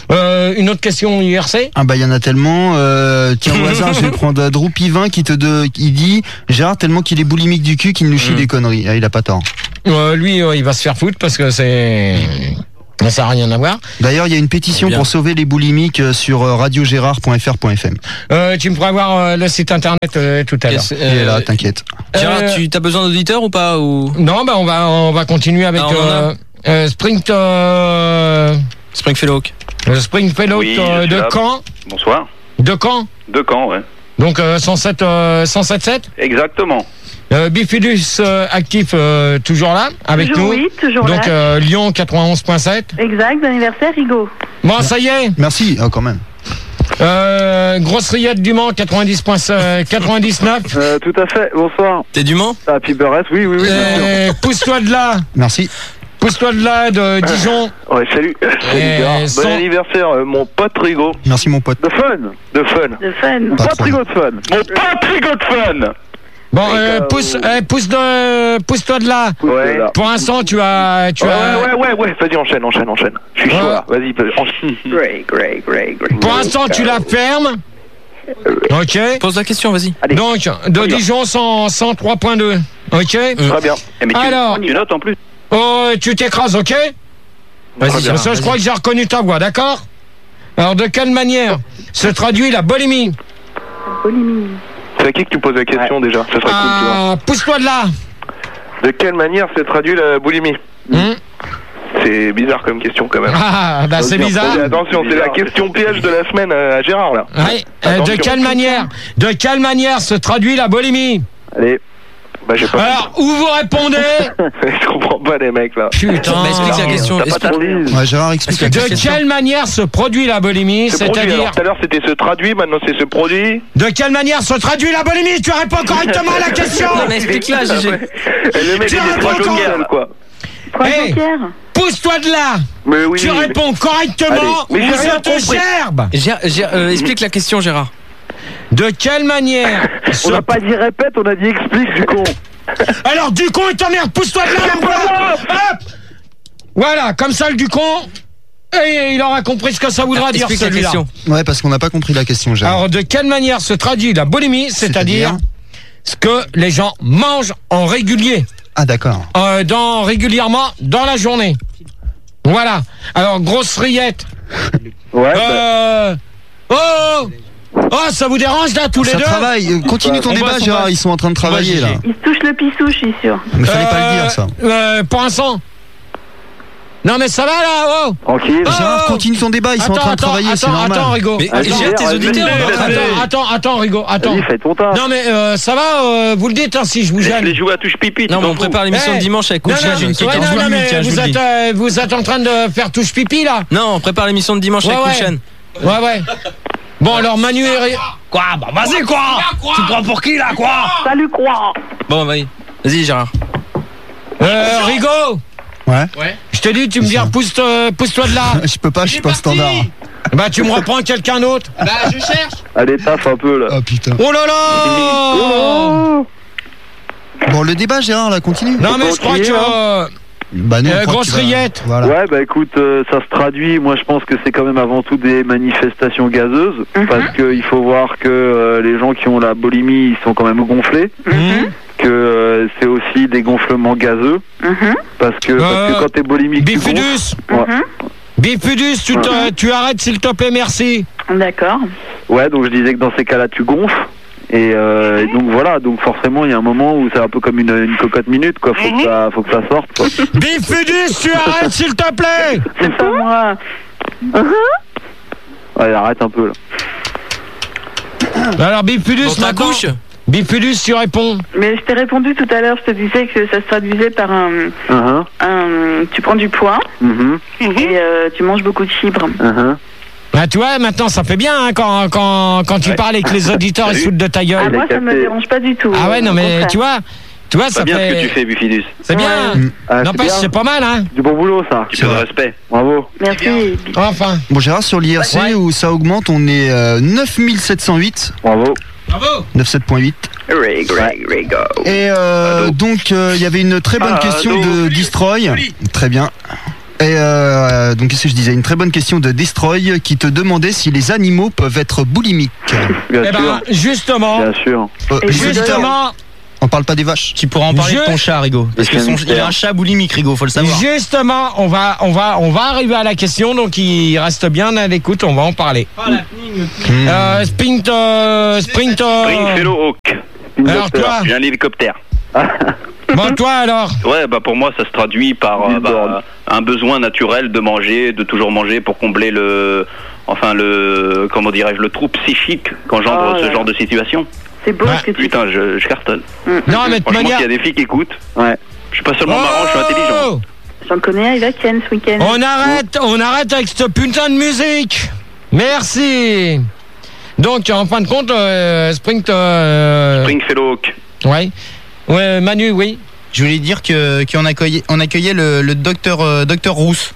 S2: Euh, une autre question I R C.
S6: Ah bah il y en a tellement. Euh, tiens au hasard, je vais prendre euh, Droupivin qui te de, qui dit Gérard tellement qu'il est boulimique du cul qu'il nous chie
S2: Mm.
S6: des conneries. Ah, il a pas tort.
S2: Euh, lui, euh, il va se faire foutre parce que c'est ça n'a rien à voir.
S6: D'ailleurs, il y a une pétition
S2: Bien.
S6: pour sauver les boulimiques euh, sur euh, radio gérard point f r point f m.
S2: Euh, tu me pourras voir euh, le site internet euh, tout à l'heure.
S9: Yes,
S6: Il est là,
S9: euh,
S6: t'inquiète.
S9: Gérard,
S2: Euh,
S9: tu as besoin d'auditeurs ou pas ou...
S2: Non, bah on va on va continuer avec
S9: Ah, on en a
S2: euh, euh, Sprint euh,
S9: Springfellow Oak.
S2: le Springfellow
S3: Oui,
S2: euh,
S3: je suis
S2: de
S3: là.
S2: Caen.
S3: Bonsoir.
S2: De Caen.
S3: De Caen, ouais.
S2: Donc euh, cent sept euh, cent sept sept.
S3: Exactement.
S2: Euh, Bifidus euh, actif euh, toujours là avec
S1: Toujours
S2: nous.
S1: oui, toujours
S2: Donc
S1: là.
S2: euh, Lyon quatre-vingt-onze point sept.
S1: Exact, bon anniversaire, Rigaud.
S2: Bon, ça y est.
S6: Merci, oh, quand même.
S2: Euh, grosse rillette du Mans quatre-vingt-dix quatre-vingt-dix-neuf.
S4: Euh, tout à fait, bonsoir.
S9: T'es du Mans?
S4: Happy Burress, oui, oui, oui. bien sûr.
S2: Euh, pousse-toi de là.
S6: Merci.
S2: Pousse-toi de là de Dijon.
S4: Ouais, salut. Salut,
S2: Et
S4: Gérard.
S2: sans-
S4: Bon anniversaire, euh, mon pote Rigaud.
S6: Merci mon pote.
S4: De fun. De fun.
S1: De fun.
S4: Mon
S6: Pas
S4: pote
S6: trop.
S4: Rigaud de fun. Mon pote Rigaud de fun.
S2: Bon, euh, pousse, euh, pousse de, pousse-toi de là.
S4: Ouais.
S2: Pour l'instant, tu as, tu
S4: Ouais,
S2: as.
S4: ouais, ouais, ouais. Vas-y, enchaîne, enchaîne, enchaîne. Je suis chaud
S2: Ouais.
S4: là. Vas-y, enchaîne. Great, great, great, great.
S2: Pour l'instant, tu la fermes. Ok.
S9: Pose la question, vas-y.
S4: Allez.
S2: Donc, de Dijon, cent, cent trois point deux. Ok.
S4: Très bien.
S3: Eh, mais tu,
S2: Alors.
S3: tu notes en plus.
S2: Oh, tu t'écrases, ok.
S9: Vas-y,
S2: Parce
S9: Gérard.
S2: que je crois que j'ai reconnu ta voix, d'accord. Alors, de quelle manière se traduit la bulimie?
S1: Bulimie.
S4: C'est à qui que tu poses la question déjà? Ça serait cool, tu vois.
S2: Ah, pousse-toi de là.
S4: De quelle manière se traduit la boulimie?
S2: Hum.
S4: C'est bizarre comme question quand même.
S2: Ah, bah c'est bizarre.
S4: Mais attention, c'est la question piège de la semaine à Gérard là.
S2: Ouais. Euh, de
S4: Attention.
S2: quelle manière, de quelle manière se traduit la bulimie?
S4: Allez. Bah j'ai pas.
S2: Alors, où vous répondez?
S4: Je comprends pas les mecs là.
S2: Putain.
S9: Bah, explique la question.
S4: T'as pas
S9: Explique-
S4: compris.
S6: Ouais, Gérard, explique.
S2: De quelle manière se produit la bulimie?
S4: Se produit,
S2: C'est-à-dire,
S4: alors, tout à l'heure c'était se traduit, maintenant c'est se produit.
S2: de quelle manière se traduit la bulimie? Tu réponds correctement à la question.
S9: Non, mais explique-la, Gégé.
S4: Et le mec
S2: Tu
S4: il est
S2: réponds
S4: trois
S2: encore.
S4: jokers quoi.
S1: Trois
S2: Hey.
S1: jokers.
S2: Pousse-toi de là.
S4: Mais oui.
S2: Tu
S4: mais-
S2: réponds correctement
S4: Allez. Mais
S2: ou
S4: j'ai rien
S2: je te
S4: compris.
S2: gerbe.
S9: Gé- Gé- euh, explique la question, Gérard.
S2: De quelle manière
S4: On
S2: se...
S4: n'a pas dit répète, on a dit explique du con.
S2: Alors, du con, et ta mère, pousse-toi de là, mon gars. Hop. Voilà, comme ça, le du con, et il aura compris ce que ça voudra dire,
S9: Explique la
S2: celui-là.
S9: question.
S6: Ouais, parce qu'on n'a pas compris la question, Gérard.
S2: Alors, de quelle manière se traduit la bulimie, c'est-à-dire
S6: C'est-à-dire
S2: ce que les gens mangent en régulier,
S6: Ah, d'accord.
S2: euh, dans, régulièrement dans la journée. Voilà. Alors, grosse rillette.
S4: Ouais. bah,
S2: Euh... Oh Oh, ça vous dérange, là, tous les
S6: Ça
S2: deux?
S6: travaille. Euh, Continue ton
S2: On
S6: débat,
S2: bosse, on
S6: Gérard.
S2: bosse.
S6: Ils sont en train de travailler,
S2: Gégé.
S6: là.
S1: Il se touche le pissou, je suis sûr.
S6: Mais fallait pas le
S2: Euh,
S6: dire, ça.
S2: euh, pour l'instant. Non, mais ça va, là, oh
S4: Tranquille.
S2: Oh.
S6: Gérard, continue ton débat. Ils sont en train de travailler, c'est
S2: attends,
S6: normal.
S2: attends, Rigo.
S9: Mais
S4: Attends,
S9: gère tes
S4: Gérard,
S9: auditeurs.
S4: vas-y,
S9: on est en train de-
S4: vas-y.
S2: Attends, attends, attends, Rigo, attends.
S4: Vas-y, fais ton taf.
S2: Non, mais euh, ça va, euh, vous le dites, hein, si je vous
S3: Laisse
S2: gêne.
S3: les jouer à touche pipi. tu
S9: Non, mais
S3: t'en
S9: on
S3: fous.
S9: prépare l'émission
S2: Eh,
S9: de dimanche avec
S2: Non,
S9: Kouchian.
S2: non,
S9: J'ai une
S2: ouais,
S9: quatorze
S2: non, non,
S9: minutes,
S2: mais
S9: tiens, je vous
S2: vous
S9: le dis.
S2: êtes, euh, vous êtes en train de faire touche pipi, là?
S9: Non, on prépare l'émission de dimanche
S2: Ouais,
S9: avec
S2: ouais.
S9: Kouchian.
S2: Ouais, ouais. Bon, alors, Manu et... Ri- Quoi? Bah, vas-y, quoi? Tu prends pour qui, là, quoi?
S1: Salut, quoi.
S9: Bon, vas-y. Vas-y, Gérard.
S2: Euh, Rigo,
S6: Ouais.
S2: je te dis, tu me dis, pousse-toi pousse-toi de là.
S6: Je peux pas, je suis pas standard.
S2: Bah, tu me reprends quelqu'un d'autre.
S14: Bah, je cherche.
S4: Allez, taf un peu là.
S6: Oh putain.
S2: Oh là là!
S6: Bon, le débat, Gérard, là, continue.
S2: Non, mais je crois que... euh,
S6: Bah, nous, on
S2: Euh,
S6: croit
S2: grosse
S6: que tu vas-
S2: rillette.
S6: Voilà.
S4: Ouais, bah écoute, euh, ça se traduit. Moi, je pense que c'est quand même avant tout des manifestations gazeuses, parce que il faut voir que euh, les gens qui ont la bulimie, ils sont quand même gonflés,
S2: Mhm.
S4: que euh, c'est aussi des gonflements gazeux,
S1: Mhm.
S4: parce que,
S2: Euh,
S4: parce que quand t'es bulimique, tu gonfles.
S2: Bifidus,
S4: Ouais.
S1: Mhm.
S2: Bifidus, tu, te- tu arrêtes, s'il te plaît, merci.
S1: D'accord.
S4: Ouais, donc je disais que dans ces cas-là, tu gonfles. Et, euh, et donc voilà, donc forcément il y a un moment où c'est un peu comme une, une cocotte minute, quoi. Faut que ça, faut que ça sorte, quoi.
S2: Bifidus, tu arrêtes, s'il te plaît.
S1: C'est pas moi.
S4: Ouais, arrête un peu là.
S2: Alors, Bifidus,
S9: Dans ta
S2: maintenant,
S9: couche.
S2: Bifidus, tu réponds.
S1: Mais je t'ai répondu tout à l'heure, je te disais que ça se traduisait par un...
S4: Uh-huh.
S1: un tu prends du poids
S4: Mhm.
S1: et euh, tu manges beaucoup de fibres.
S4: Uh-huh.
S2: Bah, tu vois, maintenant, ça fait bien hein, quand, quand, quand tu
S3: Ouais.
S2: parles et que les auditeurs ils se foutent de ta
S1: Ah,
S2: gueule.
S1: moi, ça me
S4: capté.
S1: dérange pas du tout.
S2: Ah ouais, non,
S1: Au
S2: mais
S1: contraire.
S2: tu vois, tu vois,
S3: Pas
S2: ça
S3: bien ce que
S2: fait.
S3: tu fais, Bifidus.
S2: C'est bien.
S4: Ah,
S2: N'empêche,
S4: bien.
S2: c'est pas mal, hein.
S4: Du bon boulot, ça.
S3: Tu peux de respect.
S4: Bravo.
S1: Merci.
S2: Enfin.
S6: Bon, Gérard, sur l'I R C,
S2: Ouais.
S6: où ça augmente, on est euh, neuf mille sept cent huit.
S4: Bravo.
S14: Bravo.
S6: neuf-sept point huit.
S11: Rigo, Rigo.
S6: Et euh, donc, euh, il y avait une très bonne
S3: Ah,
S6: question
S3: Ado.
S6: de Destroy. Très bien. Et euh, donc qu'est-ce que je disais, une très bonne question de Destroy qui te demandait si les animaux peuvent être boulimiques.
S4: Bien
S2: Eh
S4: sûr.
S2: ben, justement,
S4: Bien sûr.
S6: Euh,
S1: Et
S2: justement,
S6: on parle pas des vaches.
S5: Tu pourras en parler
S2: Je-
S5: de ton chat, Rigo. Parce que son, il a un chat boulimique, Rigo, faut le savoir.
S2: justement, on va, on va, on va arriver à la question, donc il reste bien à l'écoute, on va en parler. Euh, sprint, euh, sprint. euh,
S3: Springfellow Hawk.
S2: Alors toi,
S3: J'ai un hélicoptère.
S2: bon toi alors.
S3: Ouais, bah pour moi, ça se traduit par euh, bah, un besoin naturel de manger, de toujours manger pour combler le, enfin le, comment dirais-je, le trou psychique qu'engendre
S11: Ah,
S3: ce
S11: ouais.
S3: genre de situation.
S1: C'est beau
S2: Ouais.
S1: ce que tu
S3: Putain, je, je cartonne.
S2: Non mais de
S3: Franchement,
S2: manière.
S3: s'il y a des filles qui écoutent,
S4: Ouais.
S3: je suis pas seulement marrant, je suis intelligent.
S2: Oh,
S1: J'en connais un, il va Ken ce week-end.
S2: on arrête, on arrête avec cette putain de musique. Merci. Donc en fin de compte, euh, sprint. Euh,
S3: Springfellow Hawk.
S2: Ouais. Ouais, Manu, oui.
S5: Je voulais dire que qu'on accueillait, on accueillait le, le docteur euh, docteur Rousse.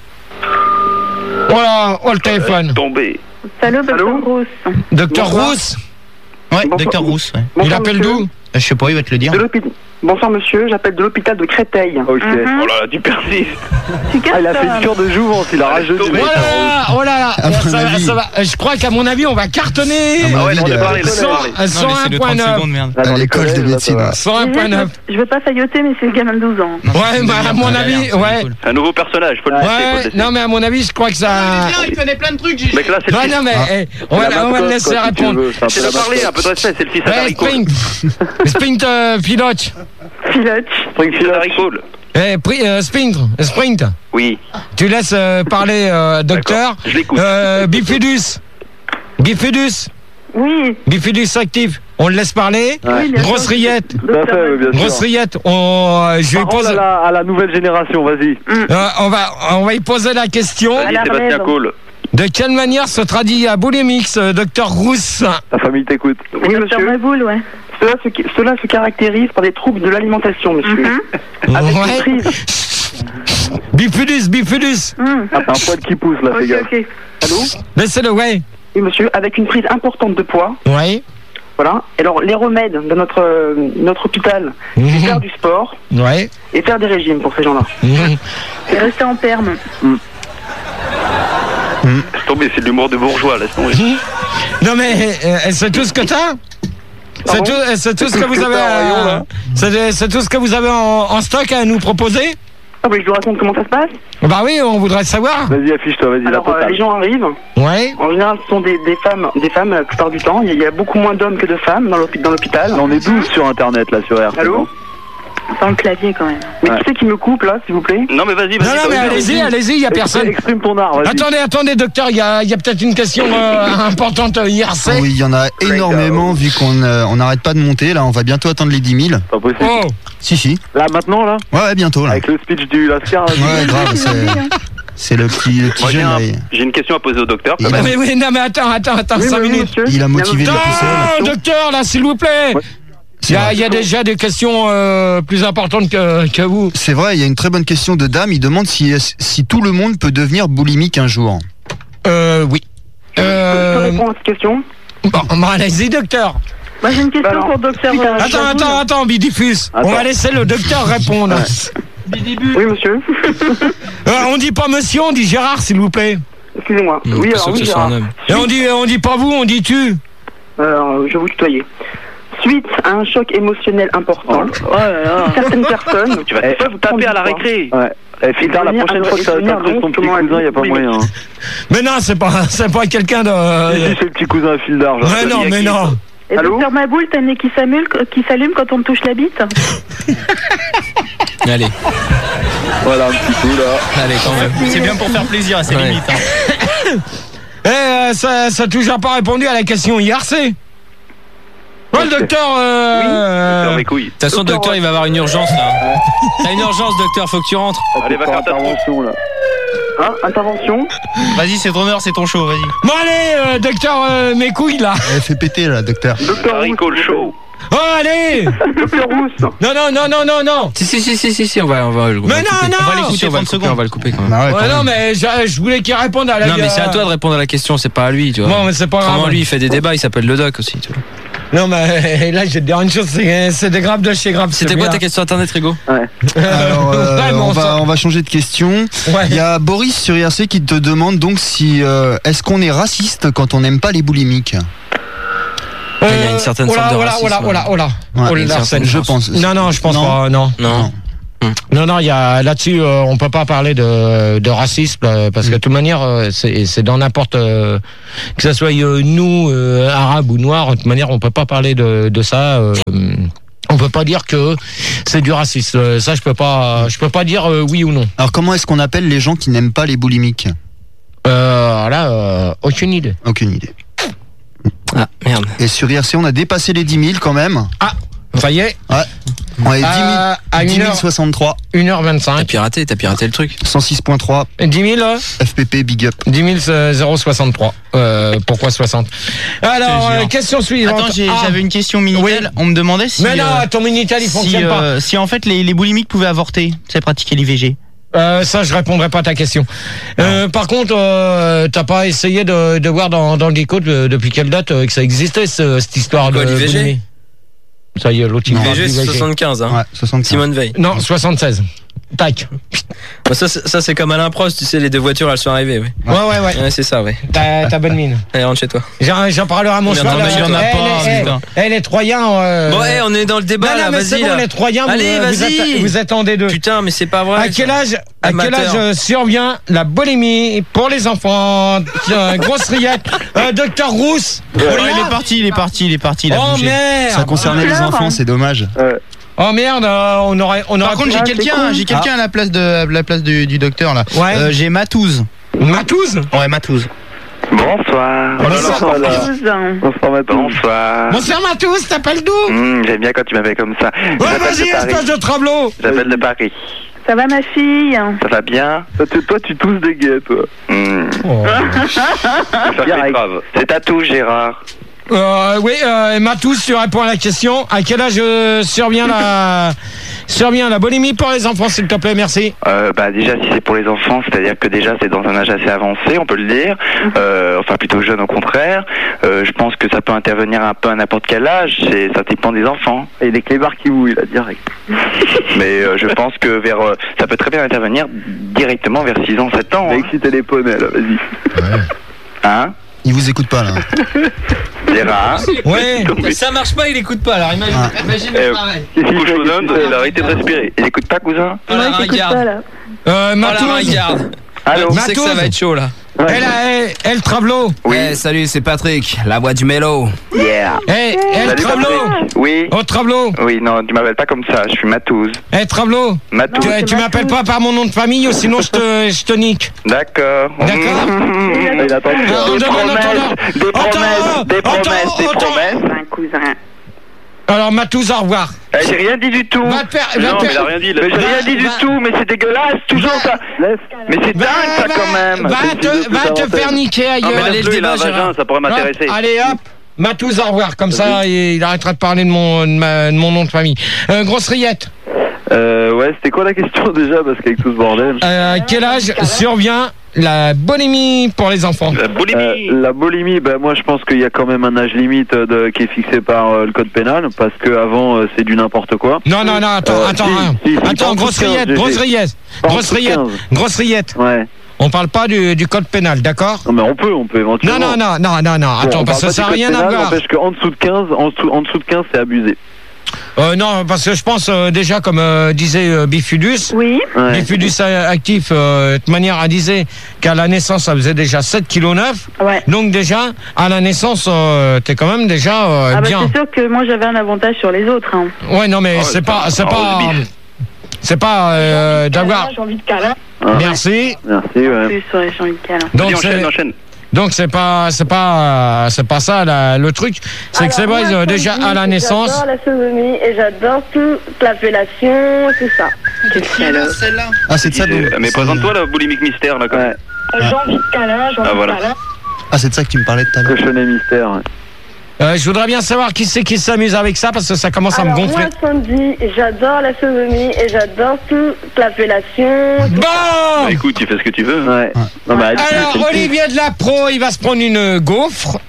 S2: Voilà, oh le téléphone.
S3: Tombé.
S1: Salut, docteur Rousse.
S2: Docteur
S11: Bonsoir.
S2: Rousse.
S5: Ouais,
S11: Bonsoir.
S5: docteur Rousse. Ouais.
S2: Il
S11: Bonsoir,
S2: appelle
S11: monsieur.
S2: d'où?
S5: Euh, Je sais pas, il va te le dire.
S11: De l'hôpital. Bonsoir monsieur, j'appelle de l'hôpital de Créteil.
S4: Ok.
S1: Mhm.
S3: Oh là là, tu persistes.
S1: Tu casses
S4: Ah, il a fait
S1: ça.
S4: une cure de jouvence, il a rajeuni.
S2: Oh là là, oh là là,
S6: À mon
S2: ça, va-
S6: avis.
S2: ça va. Je crois qu'à mon avis, on va cartonner.
S6: À mon
S3: Ah ouais,
S6: avis,
S3: on
S6: il
S3: a
S6: a-
S3: parlé, laisse
S2: cent-
S3: parler.
S2: cent un virgule neuf.
S5: merde.
S6: à l'école de médecine. ouais.
S2: cent un
S1: Je
S2: virgule neuf.
S1: veux- Je veux pas failloter, mais c'est le gamin de douze ans.
S2: Ouais, bah, à mon avis, ouais.
S3: Un nouveau personnage, faut le laisser, faut le
S2: Ouais,
S3: laisser.
S2: non, mais à mon avis, je crois que ça.
S5: il connaît plein de trucs, j'ai
S3: Mec, là, c'est le
S2: Non,
S3: fils.
S2: non, mais
S6: Ah.
S2: eh, on va, on va le laisser répondre.
S3: C'est la parler, un peu de respect, c'est le fils
S2: Ouais,
S3: d'Harry
S2: sprint. Sprint, euh, pilote.
S1: Pilote.
S3: Harry Cole.
S2: Eh, pri- euh, sprint, sprint.
S3: Oui.
S2: Tu laisses euh, parler, euh, docteur.
S3: D'accord, je l'écoute.
S2: Euh, Bifidus. Bifidus.
S1: Oui.
S2: Bifidus actif. On le laisse parler.
S1: Oui, bien
S2: Grosse
S1: sûr.
S2: rillette.
S4: Tout à fait, oui, bien sûr.
S2: Grosse rillette. On, euh, je lui
S4: Parole
S2: pose.
S4: à la, à la nouvelle génération, vas-y.
S2: Euh, on va, on va y poser la question.
S1: À
S3: Vas-y,
S1: la
S3: Sébastien
S1: rêve.
S3: Cole.
S2: De quelle manière se traduit à Boulimix, euh, docteur Rousse?
S4: Ta famille t'écoute.
S11: Oui
S1: Docteur
S11: monsieur.
S1: Maboul, ouais.
S11: Cela se, cela se caractérise par des troubles de l'alimentation monsieur.
S1: Mhm.
S11: Avec
S2: Ouais.
S11: une prise.
S2: Bifidus, bifidus.
S1: Mhm.
S4: Ah, t'as un poil qui pousse là, fais
S1: Ok,
S4: gaffe.
S1: ok.
S11: Allô.
S2: Laissez-le, ouais.
S11: Oui monsieur, avec une prise importante de poids.
S2: Ouais.
S11: Voilà. Et alors les remèdes de notre euh, notre hôpital, c'est
S2: Mhm.
S11: faire du sport
S2: Ouais.
S11: et faire des régimes pour ces gens-là.
S2: Mhm.
S1: Et rester en perme.
S3: Laisse tomber, c'est de l'humour de bourgeois, laisse tomber.
S2: Non mais, euh, c'est tout ce que t'as? C'est
S11: Pardon
S2: tout, c'est tout ce que vous avez,
S4: t'as en rayon,
S2: euh,
S4: là
S2: c'est c'est tout ce que vous avez en, en stock à nous proposer?
S11: Ah oui, je vous raconte comment ça se passe.
S2: Bah oui, on voudrait savoir.
S4: Vas-y, affiche-toi, vas-y, la
S11: Alors euh, les
S4: totale.
S11: gens arrivent.
S2: Ouais.
S11: En général, ce sont des, des femmes, des femmes la plupart du temps. Il y a, il y a beaucoup moins d'hommes que de femmes dans l'hôpi- dans l'hôpital.
S4: On est douze sur internet là, sur R. c'est
S11: Allô
S4: bon.
S1: Sans le clavier, quand même.
S11: Mais
S4: Ouais.
S11: qui c'est qui me coupe là, s'il vous plaît?
S3: Non, mais vas-y,
S2: Non,
S3: vas-y.
S2: non, mais
S3: vas-y,
S2: allez-y,
S3: vas-y.
S2: allez-y, il y a personne.
S4: Exprime ton art, vas-y.
S2: Attendez, attendez, docteur, il y a, il y a peut-être une question euh, importante euh, I R C.
S6: Oui, il y en a énormément vu qu'on euh, on n'arrête pas de monter. Là, on va bientôt atteindre les dix mille.
S4: Pas possible.
S2: Oh,
S6: Si, si.
S4: Là, maintenant, là
S6: Ouais, ouais, bientôt là.
S4: Avec le speech du Lascar. vas-y.
S6: Ouais, grave, c'est- c'est le petit, le petit
S3: Moi, j'ai
S6: jeune.
S3: un-
S6: là, il-
S3: j'ai une question à poser au docteur.
S6: Il
S3: quand
S6: a-
S3: même.
S2: mais oui, non, mais attends, attends, attends,
S11: Oui,
S2: cinq
S11: oui, oui,
S2: minutes.
S11: monsieur.
S6: Il a motivé
S11: Il y
S6: la
S11: a-
S6: poussée.
S2: Non, docteur, là, s'il vous plaît. Il y, a, il y a déjà des questions euh, plus importantes que, que vous.
S6: C'est vrai, il y a une très bonne question de Dame. Il demande si, si tout le monde peut devenir boulimique un jour.
S2: Euh, oui.
S11: Je peux
S2: Euh,
S11: répondre à cette question?
S2: bon, bon, allez-y, docteur.
S1: Moi, j'ai une question
S11: Alors,
S1: pour docteur.
S11: suite à un
S1: euh,
S2: Attends,
S1: Maboul.
S2: attends, attends, Bidifus. On va laisser le docteur répondre.
S11: Oui, monsieur.
S2: Euh, on dit pas monsieur, on dit Gérard, s'il vous plaît.
S11: Excusez-moi.
S9: Mmh,
S11: oui,
S9: pas
S11: alors
S9: sûr que
S11: oui,
S9: ce soit un
S11: Gérard.
S9: homme.
S2: Et on dit, on dit pas vous, on dit tu.
S11: Alors, je vais vous tutoyer. Suite à un choc émotionnel important,
S1: Oh là là.
S11: certaines personnes
S3: Tu vas
S11: eh,
S3: te taper à la récré.
S4: Ouais. Eh, Filda, la
S11: Devenir
S4: prochaine
S11: un-
S4: fois que ça
S11: devenir
S4: t'appelle ton
S11: donc
S4: petit
S11: comment
S4: cousin, y a pas
S11: oui,
S4: moyen. hein.
S2: Mais non, c'est pas, c'est pas quelqu'un
S4: Si,
S2: de.
S4: si, c'est le petit cousin à Fildar. genre.
S2: Mais non, mais non.
S1: Et
S11: Allô
S1: docteur Maboul, t'as le nez qui s'allume, qui s'allume quand on te touche la bite?
S9: Allez,
S4: Voilà, un petit coup là.
S9: allez, quand même.
S5: C'est bien pour faire plaisir à ses
S9: Ouais.
S5: limites. hein.
S2: Eh, euh, ça, ça a toujours pas répondu à la question I R C. Ouais, le docteur. Euh,
S3: Docteur mes couilles.
S9: De toute façon, docteur, il va avoir une urgence là. T'as une urgence, docteur, faut que tu rentres.
S3: Allez, va faire ta
S4: intervention là.
S11: Hein, intervention.
S5: Vas-y, c'est ton heure, c'est ton show, vas-y.
S2: Bon, allez, euh, docteur, euh, mes couilles là.
S6: Elle fait péter là, docteur.
S11: Docteur
S3: Harry
S11: Rousse.
S3: Cole Show.
S2: Oh, allez.
S11: Docteur Rousse.
S2: Non, non, non, non, non, non.
S9: Si, si, si, si, si, si, on va, on va, le- on va
S2: Mais
S9: le
S2: non,
S9: couper.
S2: non.
S9: On va l'écouter, on va le
S5: trente
S9: couper, on va le couper quand même.
S6: Bah ouais,
S2: Ouais,
S6: quand
S2: non,
S6: même.
S2: mais je, je voulais qu'il réponde à la.
S9: Non, mais c'est à toi de répondre à la question, c'est pas à lui, tu vois.
S2: Bon, mais c'est pas grave.
S9: Vraiment, lui, il fait des débats, il s'appelle le doc aussi, tu vois.
S2: Non, mais là, je vais te dire une chose, c'est, c'est des grappes de chez Grappes.
S9: C'était quoi ta question internet, Rigo?
S4: Ouais.
S6: Alors, euh,
S2: Vraiment,
S6: on, va,
S2: ça.
S6: on va changer de question.
S2: Ouais.
S6: Il y a Boris sur I R C qui te demande donc si euh, est-ce qu'on est raciste quand on n'aime pas les boulimiques?
S2: Euh,
S9: Il y a une certaine
S2: oh là,
S9: forme de
S2: oh là,
S9: racisme.
S2: oh là, oh là, oh là.
S6: Ouais,
S2: Oh là,
S6: une
S2: Arsène,
S6: certaine, je pense.
S2: Non, non, je pense
S6: Non.
S2: pas, non.
S9: Non.
S2: Non, non, il y a là-dessus, euh, on peut pas parler de, de racisme euh, parce que de toute manière, euh, c'est, c'est dans n'importe euh, que ça soit euh, nous, euh, arabes ou noirs, de toute manière, on peut pas parler de, de ça. Euh, on peut pas dire que c'est du racisme. Euh, Ça, je peux pas, je peux pas dire euh, oui ou non.
S6: Alors comment est-ce qu'on appelle les gens qui n'aiment pas les boulimiques?
S2: Euh, là, euh, aucune idée.
S6: Aucune idée.
S9: Ah, merde.
S6: Et sur I R C, on a dépassé les dix mille quand même.
S2: Ah, ça y est.
S6: Ouais. On est
S2: Euh, à
S6: dix
S2: une
S6: mille
S2: heure-
S6: soixante-trois.
S2: une heure
S9: T'as
S2: vingt-cinq.
S9: piraté, t'as piraté le truc.
S6: cent six virgule trois.
S2: dix mille euh,
S6: F P P, big up.
S2: dix mille zéro soixante-trois. Euh, pourquoi soixante? Alors,
S14: Je te jure.
S2: euh, question suivante.
S14: Attends, j'ai-
S2: Ah.
S14: j'avais une question Minitel.
S2: Oui.
S14: On me demandait si.
S2: Mais non,
S14: euh,
S2: ton Minitel, il
S14: si,
S2: fonctionne pas.
S14: euh, si en fait les, les boulimiques pouvaient avorter, c'est pratiquer l'I V G.
S2: Euh, ça, je répondrai pas à ta question. Euh, par contre, euh, t'as pas essayé de, de voir dans, dans le Decode euh, depuis quelle date euh, que ça existait, ce- cette histoire
S9: Quoi,
S2: de
S9: l'I V G?
S2: boulimie. Ça y est, l'autre il
S9: I
S2: parle
S9: V G, c'est
S2: d'I V G.
S9: soixante-quinze, hein.
S6: Ouais, soixante-quinze.
S9: Simone Veil.
S2: Non, soixante-seize. Tac.
S9: Bah, ça, c'est- ça, c'est comme Alain Prost, tu sais, les deux voitures, elles sont arrivées, ouais.
S2: Ouais, ouais, ouais.
S9: Ouais, c'est ça, ouais.
S2: T'as, t'as bonne mine.
S9: Allez, rentre chez toi.
S2: J'en, j'en parlerai à mon
S9: Mais
S2: soir.
S9: non, mais il y en a
S2: Eh,
S14: pas,
S2: les-
S14: putain.
S2: eh, eh, les Troyens. Euh...
S9: Bon, hey, on est dans le débat,
S2: non, non,
S9: là,
S2: mais
S9: vas-y,
S2: c'est bon,
S9: là.
S2: les Troyens,
S9: Allez,
S2: vous, vous,
S9: vas-y.
S2: êtes, vous êtes en D deux.
S9: Putain, mais c'est pas vrai.
S2: À quel
S9: ça.
S2: âge, à quel
S9: Amateur.
S2: âge euh, survient la boulimie pour les enfants? Tiens, grosse rillette. Euh, Docteur Rousse.
S14: Oh, il est parti, il est parti, il est parti. Il a
S2: Oh
S14: bougé.
S2: merde.
S6: Ça concernait les enfants, c'est dommage.
S2: Oh merde, euh, on aurait, on aurait.
S14: Par contre, j'ai
S2: pu-
S14: quelqu'un, j'ai quelqu'un à la place de à la place du, du docteur là.
S2: Ouais.
S14: Euh, j'ai Matouze.
S2: Matouze.
S14: Ouais, Matouze.
S3: Bonsoir.
S4: Bonsoir, là. Bonsoir, Mathieu.
S3: Bonsoir.
S2: Bonsoir Matouze, t'appelles d'où?
S3: Hum, J'aime bien quand tu m'appelles comme ça.
S2: Ouais,
S3: J'appelle
S2: vas-y,
S3: de Paris.
S2: espèce de travelot.
S3: J'appelle de Paris.
S1: Ça va ma fille?
S3: Ça va bien?
S4: Toi, tu- Toi, tu tousses des gays, toi.
S3: Hum,
S2: Oh.
S3: Ça fait grave. C'est à tout, Gérard.
S2: Euh, oui, euh, Matouze, tu réponds à la question. À quel âge euh, survient la survient la boulimie pour les enfants, s'il te plaît, merci.
S3: Euh, bah déjà si c'est pour les enfants, c'est-à-dire que déjà c'est dans un âge assez avancé, on peut le dire, euh, enfin plutôt jeune au contraire. Euh, je pense que ça peut intervenir un peu à n'importe quel âge, c'est ça dépend des enfants.
S4: Et les clébards qui bouillent, là, direct.
S3: Mais euh, je pense que vers euh, ça peut très bien intervenir directement vers six ans, sept ans.
S4: J'ai
S3: Hein,
S4: excité les poneys, là, vas-y.
S3: hein
S6: Il vous écoute pas là.
S3: Gérard.
S2: Ouais.
S9: Ça marche pas, il écoute pas, alors imagine,
S6: Ah.
S9: imagine
S3: Eh,
S9: le travail.
S3: couche bonhomme, il a arrêté de respirer. Il écoute pas, cousin?
S9: Oh la
S1: Moi, j'écoute pas
S9: ringarde.
S1: là.
S2: Euh,
S9: Oh la
S2: Matouze.
S9: ringarde.
S3: Allô?
S9: Tu sais que ça
S2: Matouze.
S9: va être chaud, là.
S2: Elle, elle, elle, Travelot.
S3: Oui.
S12: Eh, salut, c'est Patrick, la voix du mélo.
S3: Yeah.
S2: Eh, elle,
S3: Salut,
S2: Travelot.
S3: Patrick. Oui.
S2: Oh, Travelot.
S3: Oui, non, tu m'appelles pas comme ça, je suis Matouze.
S2: Eh, Travelot.
S3: Matouze.
S2: Tu,
S1: c'est
S2: tu m'appelles
S1: Matouze.
S2: pas par mon nom de famille, ou sinon je te, je te nique.
S3: D'accord.
S2: D'accord.
S3: Mmh.
S4: Il attend que ça.
S2: Euh,
S3: Des
S2: demande
S3: promesses,
S2: entendeur.
S3: des promesses,
S2: Attends,
S3: des
S2: attends,
S3: promesses, des
S2: attends.
S3: promesses.
S11: Un cousin.
S2: Alors, Matouze, au revoir.
S3: Eh, j'ai rien dit du tout.
S2: Va te faire- va
S3: non,
S2: te
S3: mais
S2: faire-
S3: il a rien dit. Mais j'ai
S2: Va-
S3: rien dit du
S2: va-
S3: tout, mais c'est dégueulasse, toujours ça.
S4: Laisse.
S3: Mais c'est dingue ça quand même.
S2: Va te, va te faire niquer
S3: Non,
S2: ailleurs.
S3: mais laisse-le, il a un vagin, ça pourrait m'intéresser.
S2: Hop, allez hop, Matouze, au revoir. Comme ça, il, il arrêtera de parler de mon, de ma- de mon nom de famille. Euh, grosse rillette.
S4: Euh, ouais, c'était quoi la question déjà? Parce qu'avec tout ce bordel.
S2: Euh, quel âge survient la boulimie pour les enfants?
S3: La boulimie.
S4: Euh, la boulimie, ben moi je pense qu'il y a quand même un âge limite euh, de, qui est fixé par euh, le code pénal, parce que avant euh, c'est du n'importe quoi.
S2: Non, non, non, attends,
S4: Euh,
S2: attends,
S4: si,
S2: hein.
S4: si, si, pas en
S2: attends,
S4: dessous
S2: grosse
S4: de quinze,
S2: rillette,
S4: G G.
S2: grosse rillette,
S4: Pas en
S2: grosse
S4: dessous de
S2: rillette,
S4: quinze.
S2: grosse rillette.
S4: Ouais.
S2: On parle pas du, du code pénal, d'accord?
S4: Non mais on peut, on peut
S2: Non,
S4: éventuellement.
S2: non, non, non, non, non,
S4: Bon,
S2: attends,
S4: on
S2: parce que
S4: parle
S2: ça n'a
S4: pas du
S2: rien
S4: code
S2: à
S4: pénal,
S2: voir.
S4: n'empêche qu'en dessous de quinze, en dessous, en dessous de quinze c'est abusé.
S2: Euh, non, parce que je pense euh, déjà, comme euh, disait euh, Bifudus,
S1: Oui.
S4: Ouais.
S2: Bifudus euh, actif, euh, de toute manière, elle disait qu'à la naissance, ça faisait déjà sept virgule neuf kilos.
S1: Ouais.
S2: Donc déjà, à la naissance, euh, t'es quand même déjà euh,
S1: Ah bah
S2: bien.
S1: c'est sûr que moi j'avais un avantage sur les autres. Hein.
S2: Ouais, non, mais
S3: Oh,
S2: c'est
S3: c'est
S2: pas,
S3: pas-
S2: c'est
S3: oh,
S2: pas,
S3: le bif.
S2: c'est pas euh, d'avoir.
S1: J'ai envie de câlin.
S4: Ah.
S2: Merci.
S4: Merci, ouais.
S1: Plus, ouais, j'ai envie de câlin.
S2: Donc
S3: Vas-y, enchaîne,
S2: c'est,
S3: enchaîne.
S2: donc c'est pas, c'est pas, euh, c'est pas ça la- le truc. C'est que c'est vrai, euh, déjà à la naissance.
S15: J'adore la sodomie et j'adore toute la fellation, tout ça.
S1: Quelle salope.
S14: Celle-là.
S6: Ah, c'est de ça.
S3: Euh,
S6: donc-
S3: Mais
S6: c'est-
S3: présente-toi la boulimique mystère là. Comme...
S4: Ouais.
S15: J'ai envie de câlin, j'ai envie
S3: Ah, voilà.
S15: de câlin.
S6: Ah, c'est de ça que tu me parlais tout à l'heure.
S4: Cochonnet mystère. Ouais.
S2: Euh, je voudrais bien savoir qui c'est qui s'amuse avec ça parce que ça commence à me
S15: Alors
S2: gonfler.
S15: moi, Sandy, j'adore la sodomie et j'adore toute la fellation. tout
S3: Bah
S2: Bon.
S3: écoute, tu fais ce que tu veux.
S4: Ouais. Non, mais allez,
S2: Alors
S4: c'est le
S2: Olivier de la Pro, il va se prendre une gaufre.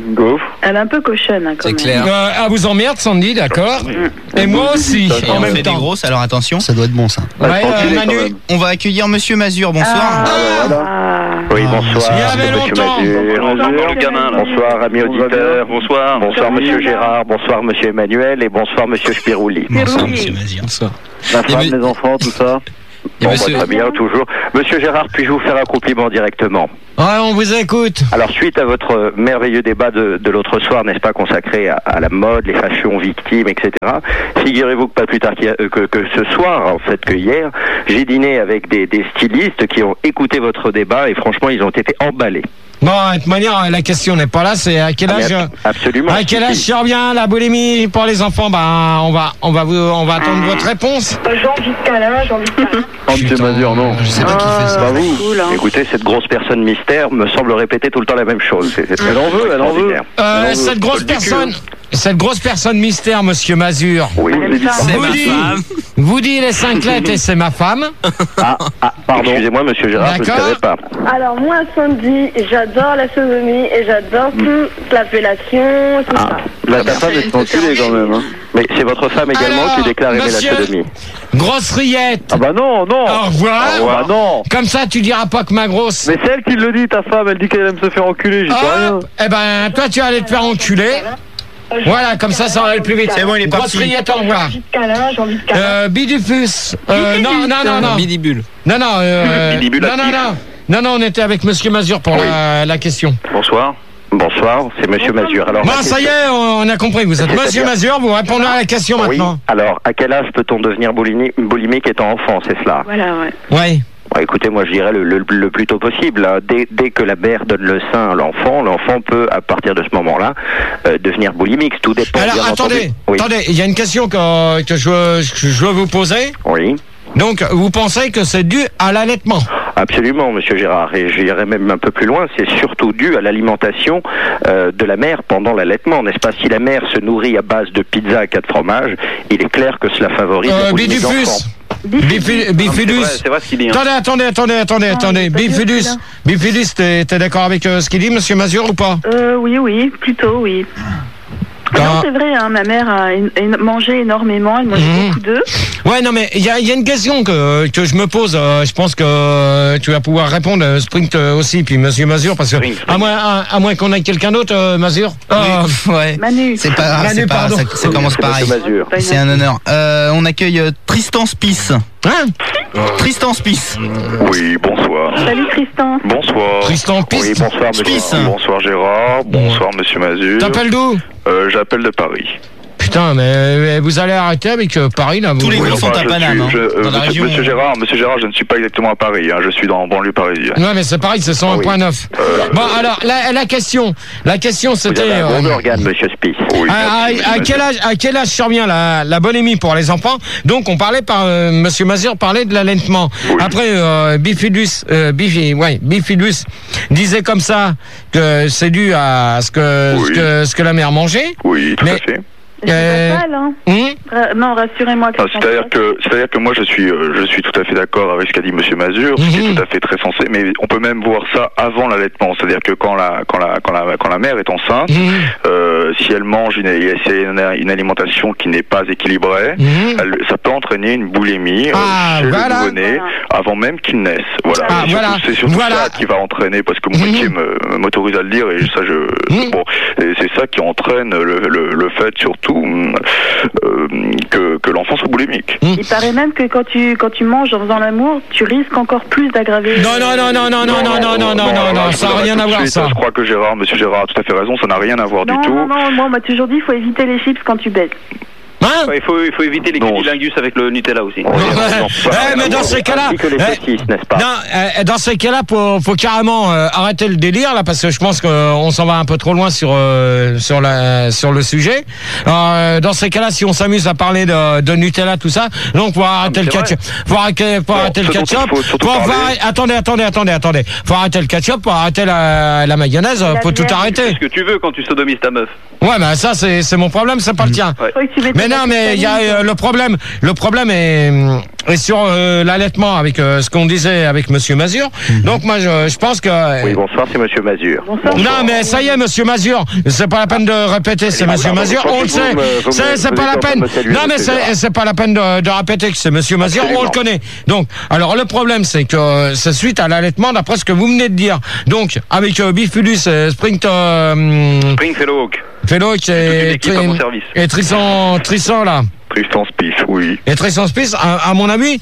S4: Gaufre.
S1: Elle est un peu cochonne, hein, quand même.
S9: C'est clair.
S2: Euh, ah, vous emmerde, Sandy, d'accord. Et moi aussi,
S14: Et
S2: en
S14: on
S2: même
S14: fait des
S2: temps.
S14: grosses, alors attention.
S6: Ça doit être bon, ça.
S2: Ouais, euh, Manu.
S14: On va accueillir Monsieur Mazur, bonsoir.
S3: Oui, bonsoir.
S2: Il y avait
S3: Monsieur
S2: longtemps.
S3: Mazur.
S11: Bonsoir, le gamin, là.
S3: Bonsoir, amis auditeurs. Bonsoir. Bonsoir, monsieur Gérard. Bonsoir, monsieur Emmanuel. Et bonsoir, monsieur Spirouli.
S14: Bonsoir, Monsieur Mazur. Bonsoir.
S4: La femme, les enfants, tout ça.
S9: Et
S3: Bon,
S9: monsieur-
S3: bah, très bien, toujours. Monsieur Gérard, puis-je vous faire un compliment directement?
S2: Ouais, on vous écoute.
S3: Alors, suite à votre merveilleux débat de, de l'autre soir, n'est-ce pas, consacré à, à la mode, les fashions victimes, et cetera, figurez-vous que pas plus tard qu'hier- que, que ce soir, en fait, que hier, j'ai dîné avec des, des stylistes qui ont écouté votre débat et franchement, ils ont été emballés.
S2: Bon, de toute manière, la question n'est pas là, c'est à quel
S3: Ah, mais
S2: âge.
S3: ab- absolument.
S2: À quel âge survient la boulimie pour les enfants? Ben, on va, on va vous, on va attendre votre réponse.
S15: J'ai envie de câlin, j'ai envie de câlin.
S4: Oh, monsieur Mazur, non.
S6: Je sais pas qui fait ça.
S3: Bah vous,
S1: cool, hein.
S3: écoutez, cette grosse personne mystère me semble répéter tout le temps la même chose. C'est- c'est très
S4: Elle en veut, elle en veut.
S3: extraordinaire.
S2: Euh,
S4: Non, non,
S2: cette grosse
S3: Paul du cul.
S2: personne, cette grosse personne mystère, monsieur Mazur.
S3: Oui,
S9: C'est
S2: Vous
S9: ma
S2: dit,
S9: femme.
S2: vous dit les cinq lettres et c'est ma femme.
S3: Ah, ah, pardon. Excusez-moi, monsieur Gérard, je ne
S2: D'accord.
S3: savais pas.
S15: Alors moi, Sandy, j'adore la sodomie et j'adore toute l'appellation, tout ça.
S4: Là, ta femme est enculée quand même. Hein.
S3: Mais c'est votre femme également
S2: Alors,
S3: qui déclare aimer
S2: monsieur-
S3: la sodomie.
S2: Grosse rillette.
S4: Ah bah non, non.
S2: Au revoir.
S4: Au revoir. Ah non.
S2: Comme ça, tu diras pas que ma grosse.
S4: Mais c'est elle qui le dit, ta femme. Elle dit qu'elle aime se faire enculer. J'y peux rien.
S2: Hop, eh ben, toi, tu vas aller te faire enculer. Voilà, comme ça, ça va aller plus vite.
S14: C'est bon, il est
S2: Grosse
S14: parti.
S2: rillette, au revoir.
S15: J'ai envie de câlin, j'ai envie de câlin.
S2: Euh, Bidufus. Euh, non, non, non, non.
S9: Midibule.
S2: Non, non, euh,
S3: Bidibule
S2: non, non,
S3: actif.
S2: non. Non, non, on était avec monsieur Mazur pour
S3: Oui.
S2: la, la question.
S3: Bonsoir. Bonsoir, c'est monsieur Mazur. Alors,
S2: Bon,
S3: la
S2: ça y
S3: question-
S2: est, on on a compris. Vous êtes
S3: C'est-à-dire-
S2: monsieur Mazur, vous répondez à la question
S3: Oui.
S2: maintenant.
S3: Alors, à quel âge peut-on devenir boulimi- boulimique étant enfant, c'est cela?
S1: Voilà, ouais.
S2: Oui.
S3: Bon, écoutez, moi je dirais le, le- le plus tôt possible. hein. Dès, dès que la mère donne le sein à l'enfant, l'enfant peut, à partir de ce moment-là, euh, devenir boulimique. Tout dépend.
S2: Alors,
S3: bien
S2: attendez,
S3: entendu. Oui.
S2: attendez, il y a une question que, que je, veux- que je veux vous poser.
S3: Oui.
S2: Donc, vous pensez que c'est dû à l'allaitement?
S3: Absolument, monsieur Gérard. Et j'irais même un peu plus loin, c'est surtout dû à l'alimentation euh, de la mère pendant l'allaitement, n'est-ce pas? Si la mère se nourrit à base de pizza à quatre fromages, il est clair que cela favorise
S2: Euh,
S3: la boulimie des
S2: Bidufus.
S3: enfants.
S2: Bifi- Bifidus.
S3: C'est vrai ce qu'il dit. hein.
S2: Attendez, attendez, attendez, attendez, attendez. Bifidus. Bifidus, t'es t'es d'accord avec euh, ce qu'il dit, monsieur Mazur, ou pas?
S1: Euh, oui, oui, plutôt, oui.
S2: Ah.
S1: Non, c'est vrai, hein, ma mère a en- en- mangé énormément, elle mangeait
S2: Mhm.
S1: beaucoup d'œufs.
S2: Ouais, non, mais il y a, il y a une question que, que je me pose. euh, je pense que euh, tu vas pouvoir répondre, euh, Sprint euh, aussi, puis monsieur Mazur, parce que à moins, à, à moins qu'on ait quelqu'un d'autre, euh, Mazur. Ah,
S14: Ouais.
S1: Manu.
S14: C'est pas grave,
S2: Manu,
S14: c'est pas grave,
S2: pardon.
S14: ça, ça commence
S3: C'est
S14: pareil.
S3: monsieur Mazur.
S14: C'est un honneur. Euh, on accueille euh, Tristan Spice.
S2: Hein?
S14: Tristan Spice.
S16: Oui, bonsoir.
S1: Salut Tristan.
S16: Bonsoir.
S2: Tristan Piste.
S16: Oui, bonsoir, monsieur.
S14: Spice.
S16: Bonsoir, Gérard. Bonsoir, monsieur Mazur.
S2: T'appelles d'où?
S16: Euh, J'appelle de Paris.
S2: Putain, mais euh, vous allez arrêter avec euh, Paris, là. Vous...
S14: Tous les
S16: Oui,
S14: gros sont
S16: enfin,
S14: à
S16: je
S14: Paname.
S16: suis-
S14: hein.
S16: je- euh,
S14: Dans la
S16: monsieur,
S14: région.
S16: monsieur Gérard, monsieur Gérard, je ne suis pas exactement à Paris. hein, je suis dans la banlieue parisienne.
S2: Ouais, mais c'est pareil, c'est cent un point neuf. Bon, alors, la, la question, la question,
S3: Vous
S2: c'était...
S3: avez un bon
S2: euh,
S3: organe, monsieur Spice.
S16: Oui,
S2: à, à-
S16: merci,
S2: à
S16: monsieur
S2: quel âge, à quel âge survient la, la bulimie pour les enfants? Donc, on parlait par euh, monsieur Mazur parlait de l'allaitement. Après, euh, Bifidus, euh, Bifi, ouais, Bifidus disait comme ça que c'est dû à ce que, ce
S16: Oui.
S2: que ce que la mère mangeait.
S16: Oui, tout
S2: Mais-
S16: à fait.
S1: C'est
S2: Euh,
S1: pas mal, hein.
S2: hum
S1: Ra- Non, rassurez-moi.
S16: Ah,
S1: Christian.
S16: C'est-à-dire que, c'est-à-dire que moi je suis, euh, je suis tout à fait d'accord avec ce qu'a dit Monsieur Mazur, ce qui est tout à fait très sensé. Mais on peut même voir ça avant l'allaitement, c'est-à-dire que quand la, quand la, quand la, quand la mère est enceinte, euh, si elle mange une, c'est une, une alimentation qui n'est pas équilibrée, elle- ça peut entraîner une boulimie euh,
S2: Ah,
S16: chez
S2: voilà.
S16: le nouveau-né avant même qu'il naisse. Voilà.
S2: Ah,
S16: Et surtout,
S2: voilà.
S16: c'est surtout
S2: Voilà.
S16: ça qui va entraîner, parce que mon métier me- m'autorise à le dire, et ça je, bon, et c'est ça qui entraîne le, le, le fait surtout euh, que, que l'enfant soit boulimique.
S1: Il paraît même que quand tu, quand tu manges en faisant l'amour, tu risques encore plus d'aggraver.
S2: Non, non, non, non, non, non, non, non, non, non, non, non, ça n'a rien à voir, ça.
S16: Je crois que Gérard, monsieur Gérard a tout à fait raison, ça n'a rien à voir
S1: Non,
S16: du tout.
S1: non, non, moi on m'a toujours dit il faut éviter les chips quand tu baises.
S2: Hein?
S11: Il faut, il faut éviter les cunilingus avec le Nutella aussi.
S2: Eh, mais dans ces cas-là,
S3: que les
S2: eh,
S3: saucisses, n'est-ce pas?
S2: non, eh, dans ces cas-là, faut, faut carrément euh, arrêter le délire là, parce que je pense qu'on s'en va un peu trop loin sur euh, sur la sur le sujet. Euh, dans ces cas-là, si on s'amuse à parler de, de Nutella, tout ça, donc faut arrêter le
S16: c'est
S2: ketchup, faut arrêter, faut arrêter le
S16: ce dont il
S2: ketchup,
S16: faut surtout
S2: faut- faut
S16: parler-
S2: arrêter- attendez, attendez, attendez, attendez, faut arrêter le ketchup, faut arrêter la, la mayonnaise, faut tout arrêter.
S11: C'est ce que tu veux quand tu sodomises ta meuf.
S2: Ouais, mais ça c'est c'est mon problème, c'est pas le tien.
S11: Ouais.
S1: Faut que tu mettes
S2: Mais non, mais il y a euh, le problème. Le problème est, et sur euh, l'allaitement avec euh, ce qu'on disait avec Monsieur Mazur. Mmh. Donc moi je, je pense que. Euh,
S3: oui, bonsoir, c'est Monsieur Mazur.
S2: Bonsoir. Non mais ça y est, Monsieur Mazur, c'est pas la peine de répéter, c'est Monsieur Mazur. On le sait. C'est, c'est pas la peine. Non mais c'est, c'est pas la peine de, de répéter que c'est Monsieur Mazur. On le connaît. Donc alors le problème c'est que euh, c'est suite à l'allaitement d'après ce que vous venez de dire. Donc avec euh, Bifidus, euh, Sprint. Euh,
S3: Spring Fellow Hawk.
S2: Fellow Hawk et, tri- et Tristan, Tristan là.
S16: Tristan Spieth, oui.
S2: Et Tristan Spieth, à, à mon avis,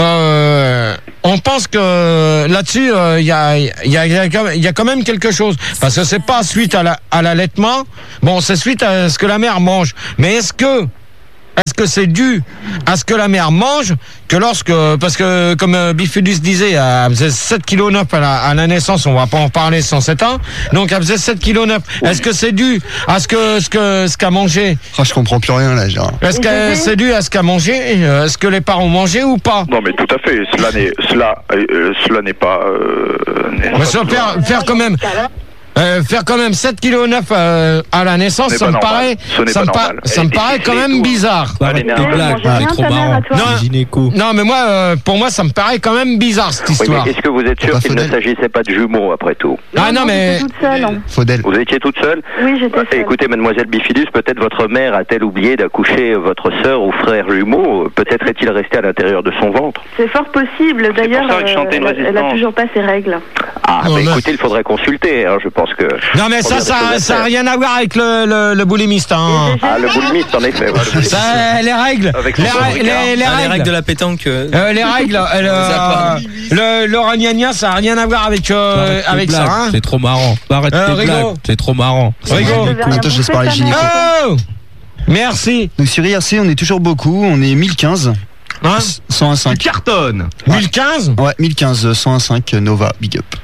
S2: euh, on pense que là-dessus, il euh, y, a, y, a, y, a, y a quand même quelque chose. Parce que c'est pas suite à, la, à l'allaitement, bon, c'est suite à ce que la mère mange. Mais est-ce que Est-ce que c'est dû à ce que la mère mange que lorsque, parce que comme euh, Bifidus disait, elle faisait sept virgule neuf kilos à la, à la naissance, on va pas en parler sans sept ans, donc elle faisait sept virgule neuf kilos. Est-ce que c'est dû à ce que ce que ce qu'a mangé?
S6: Oh, je comprends plus rien là, Gérard.
S2: Est-ce que c'est dû à ce qu'a mangé? Est-ce que les parents ont mangé ou pas?
S16: Non, mais tout à fait. Cela n'est cela euh, cela n'est pas. Euh, n'est
S2: mais ça faire faire quand même. Euh, faire quand même sept virgule neuf kilos euh, à la naissance, ça me paraît, ça me, pa- ça me paraît quand même bizarre.
S9: Arrête tes blagues, c'est trop marrant.
S2: Non, non, mais moi, euh, pour moi, ça me paraît quand même bizarre cette histoire.
S3: Oui, mais est-ce que vous êtes sûr qu'il ne s'agissait pas de jumeaux après tout?
S2: Ah non, mais
S15: J'étais toute seule. Hein.
S6: Faudel.
S3: Vous étiez toute seule?
S15: Oui, j'étais seule.
S3: Écoutez, mademoiselle Bifidus, peut-être votre mère a-t-elle oublié d'accoucher votre sœur ou frère jumeau? Peut-être est-il resté à l'intérieur de son ventre?
S15: C'est fort possible. D'ailleurs, euh, elle, elle a toujours pas ses règles.
S3: Ah, oh, mais écoutez, il faudrait consulter. Hein, je pense que.
S2: Non, mais ça, ça, ça n'a rien à voir avec le, le, le boulimiste. Hein.
S3: Ah, le boulimiste, en effet. Ouais,
S2: ça, les règles.
S9: Les,
S2: les,
S9: les,
S2: les,
S9: les
S2: règles.
S9: règles de la pétanque.
S2: Euh, les règles. Euh, le le ragnagna, ça n'a rien à voir avec, euh, avec ça. Hein.
S9: C'est trop marrant. Arrête
S2: euh,
S9: tes blagues. C'est trop marrant.
S2: Rigo.
S6: Combien de temps je laisse parler gynéco?
S2: Oh, merci.
S6: Donc sur I R C, on est toujours beaucoup. On est mille quinze.
S2: Hein
S6: cent un virgule cinq.
S2: Cartonne. mille quinze.
S6: Ouais, mille quinze, cent un virgule cinq Nova, big up.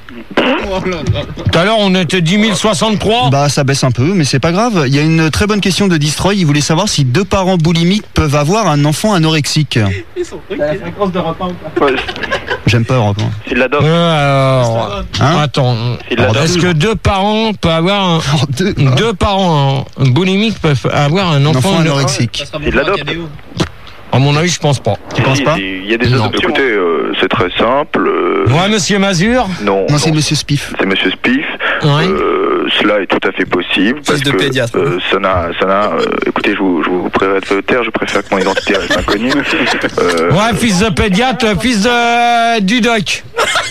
S2: Tout à l'heure, on était dix mille soixante-trois.
S6: Bah, ça baisse un peu, mais c'est pas grave. Il y a une très bonne question de Destroy. Il voulait savoir si deux parents boulimiques peuvent avoir un enfant anorexique.
S10: La fréquence de repas ou pas?
S6: J'aime pas Europe un.
S3: S'il l'adopte.
S2: Euh, alors, hein attends. Est-ce que deux parents peuvent avoir un,
S6: oh, deux,
S2: deux parents boulimiques peuvent avoir un enfant,
S6: un enfant anorexique?
S3: S'il l'adopte.
S2: À mon avis, je pense pas.
S6: Tu penses pas?
S16: Il y a des adoptions. Écoutez, euh, c'est très simple. Euh,
S2: ouais, Monsieur Mazur.
S16: Non.
S6: Non, c'est Monsieur Spiff.
S16: C'est Monsieur Spiff.
S2: Ouais.
S16: Euh, cela est tout à fait possible. Parce
S9: de
S16: que
S9: pédiatre.
S16: Euh, ça n'a, ça n'a. Euh, écoutez, je vous, je vous préfère de taire. Je préfère que mon identité reste inconnue.
S2: Euh, ouais, fils de pédiatre, fils de du doc.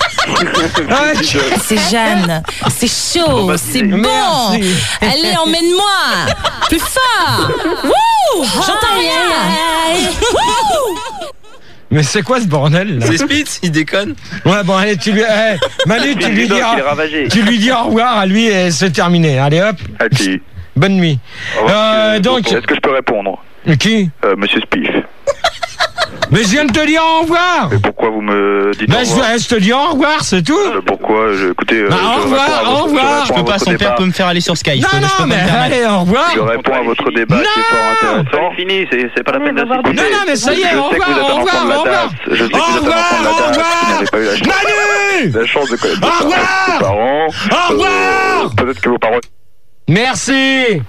S7: C'est Jeanne, c'est chaud, c'est bon. Merci. Allez, emmène-moi. Plus fort. Wouh, j'entends rien.
S2: Mais c'est quoi ce bordel là?
S9: C'est Spitz, il déconne.
S2: Ouais, bon, allez, tu lui, hey, Manu, tu lui, dis, tu lui dis au revoir à lui et c'est terminé. Allez hop.
S16: Allez.
S2: Bonne nuit.
S16: Euh,
S2: euh, donc,
S16: est-ce que je peux répondre?
S2: Qui?
S16: euh, Monsieur Spiff.
S2: Mais je viens de te dire au revoir.
S16: Mais pourquoi vous me dites
S2: bah,
S16: au revoir?
S2: Je, je te dis au revoir, c'est tout.
S16: euh, Pourquoi je, Écoutez,
S2: bah, euh, au revoir, au revoir.
S14: Je peux pas, son père peut me faire aller sur Skype.
S2: Non, non, mais allez, au revoir.
S16: Je réponds à votre débat
S2: non
S16: qui est fort intéressant.
S3: C'est fini, c'est, c'est pas la peine d'assister.
S2: Non, non, mais ça y est, au revoir, au revoir, au revoir.
S16: Je sais que vous êtes un enfant de la tasse qui n'avez pas eu la chance,
S2: Manu
S16: la chance de connaître vos parents.
S2: Au revoir.
S16: Peut-être que vos parents...
S2: Merci.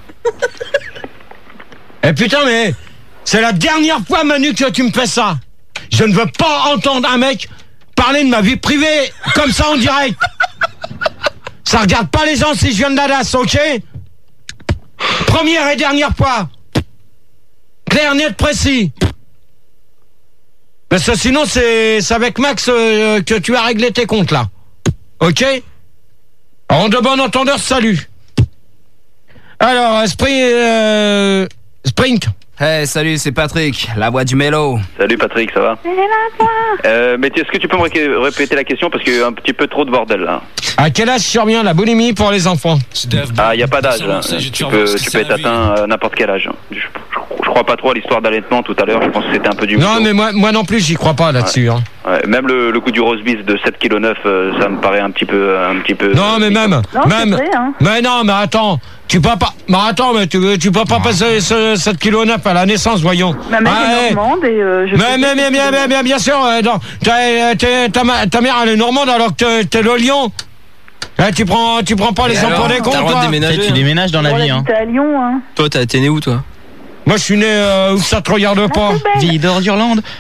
S2: Eh putain, mais c'est la dernière fois, Manu, que tu me fais ça. Je ne veux pas entendre un mec parler de ma vie privée comme ça en direct. Ça regarde pas les gens si je viens de la D A S, ok? Première et dernière fois. Clair, net, précis. Parce que sinon, c'est, c'est avec Max euh, que tu as réglé tes comptes, là. Ok? En de bon entendeur, salut. Alors, Sprint... Euh, Sprint.
S5: Hey, salut, c'est Patrick, la voix du mélo.
S3: Salut Patrick, ça va?
S15: C'est la voix.
S3: Euh, mais est-ce que tu peux me ré- répéter la question parce qu'il y a un petit peu trop de bordel là.
S2: À quel âge survient la boulimie pour les enfants?
S3: Ah, il n'y a pas d'âge. Hein. Tu peux, tu peux être atteint à n'importe quel âge. Je, je, je crois pas trop à l'histoire d'allaitement tout à l'heure. Je pense que c'était un peu du.
S2: Non, mais moi, moi non plus, j'y crois pas là-dessus.
S3: Ouais.
S2: Hein.
S3: Ouais, même le, le coup du rose beef de sept virgule neuf kilos, euh, ça me paraît un petit peu, un petit peu.
S2: Non, mais même,
S15: non,
S2: même.
S15: vrai, hein.
S2: Mais non, mais attends. Tu peux pas. Mais attends, mais tu, tu peux pas passer ce sept virgule neuf kilos à la naissance, voyons.
S15: Ma mère
S2: ah,
S15: est normande et euh, je.
S2: Mais, mais, mais, bien, bien, bien, bien sûr. Euh, non, ta, ta, ta, ta mère elle est normande alors que t'es le Lyon. Eh, tu prends, tu prends pas les gens pour des cons, toi.
S14: De tu déménages dans la vie, hein.
S15: à Lyon, hein.
S9: Toi, t'es né où, toi?
S2: Moi, je suis né euh, où ça te regarde pas.
S14: Vie d'Ordurlande.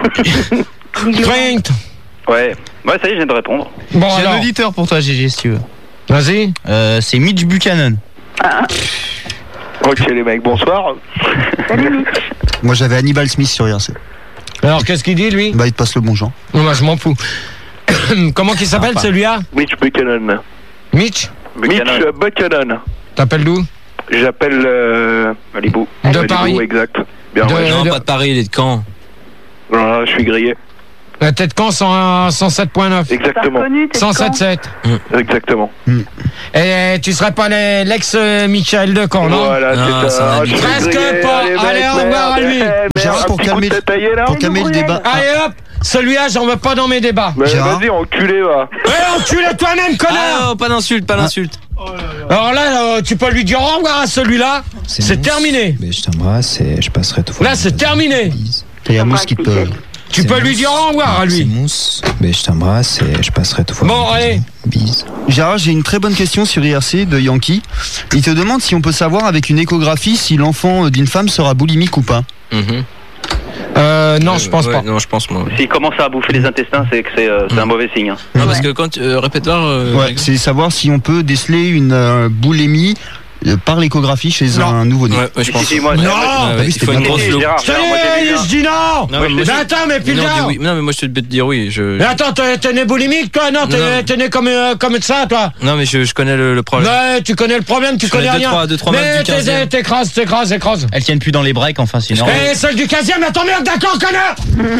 S2: Sprint.
S17: Ouais. Ouais, ça y est, je viens de répondre.
S2: Bon,
S13: J'ai
S2: alors.
S13: un auditeur pour toi, G G, si tu veux.
S2: Vas-y.
S13: Euh, c'est Mitch Buchanan.
S11: Ah.
S16: Ok les mecs, bonsoir.
S11: Salut Mitch.
S6: Moi j'avais Hannibal Smith sur I R C.
S2: Alors, qu'est-ce qu'il dit, lui?
S6: Bah, il te passe le bon genre.
S2: Moi, je m'en fous. Comment qu'il s'appelle, celui-là?
S16: Mitch Buchanan.
S2: Mitch?
S16: Mitch Buchanan.
S2: T'appelles d'où?
S16: J'appelle euh, Malibu.
S2: De
S16: Malibu,
S2: Paris.
S16: Exact. Bien,
S2: De-
S16: ouais.
S9: Non,
S2: de-
S9: pas de Paris, il est de Caen.
S16: Voilà, je suis grillé.
S2: La tête Caen cent sept virgule neuf.
S16: Exactement.
S2: cent sept virgule sept.
S16: Exactement.
S2: Et tu serais pas le- l'ex-Michel de Caen, non?
S16: Voilà, c'est ça. Je suis
S2: Presque
S16: grillé.
S2: pas.
S16: Allez,
S2: Allez,
S16: mec,
S2: au revoir à
S16: merde,
S2: lui.
S16: merde,
S6: Gérard,
S16: un
S6: pour
S16: petit coup de
S6: calmer-
S16: tête taillée, là.
S6: Pour calmer le débat.
S2: Allez hop, celui-là, j'en veux pas dans mes débats.
S16: Mais
S6: Gérard.
S16: vas-y, enculé, va.
S2: Eh, enculé toi-même,
S9: Ah
S2: connard!
S9: non, pas d'insulte, pas d'insulte.
S2: Alors là, euh, tu peux lui dire au revoir à celui-là. C'est terminé.
S12: Mais je t'embrasse et je passerai tout.
S2: Là, c'est terminé.
S6: Il y a Mousse qui te peut.
S2: Tu peux lui dire au revoir à
S12: C'est
S2: lui.
S12: Mousse. Mais je t'embrasse et je passerai tout.
S2: Bon, allez.
S12: Bise.
S6: Gérard, j'ai une très bonne question sur I R C de Yankee. Il te demande si on peut savoir avec une échographie si l'enfant d'une femme sera boulimique ou pas.
S9: Mhm.
S2: Euh, non, je pense
S9: Ouais,
S2: pas.
S9: Non, je pense moi.
S17: S'il commence à bouffer les intestins, c'est que c'est euh, c'est un mauvais signe. hein.
S9: Non, parce que quand. Euh, répète voir. Euh,
S6: Ouais, c'est savoir si on peut déceler une euh, boulimie euh, par l'échographie chez
S2: Non.
S6: un nouveau-né.
S9: Ouais, ouais, je pense.
S17: Si, si, moi,
S2: Non.
S17: moi,
S9: Ouais,
S6: T'as vu,
S9: il
S6: c'était
S9: faut une
S6: bien
S9: grosse
S6: tenté.
S9: loupe.
S17: Gérard,
S2: Ça
S17: Gérard, moi, j'ai vu
S2: y est,
S17: ça.
S2: je dis non.
S9: Non, mais moi,
S2: Mais
S9: je-
S2: attends, mais puis
S9: non,
S2: là.
S9: dis oui. Non, mais moi je te dis oui. Je...
S2: Mais attends, t'es t'es né boulimique, toi? Non, t'es
S9: Non.
S2: t'es né comme, euh, comme ça, toi?
S9: Non, mais je, je connais le, le problème.
S2: Ouais, tu connais le problème, tu
S9: Je
S2: connais
S9: connais deux,
S2: rien.
S9: trois- deux, trois meufs
S2: Mais
S9: du
S2: t'es-
S9: quinzième.
S2: t'écrases, t'écrases, t'écrases.
S13: Elles tiennent plus dans les breaks, enfin, c'est normal.
S2: Eh, celle du quinzième, attends, merde, d'accord, connard.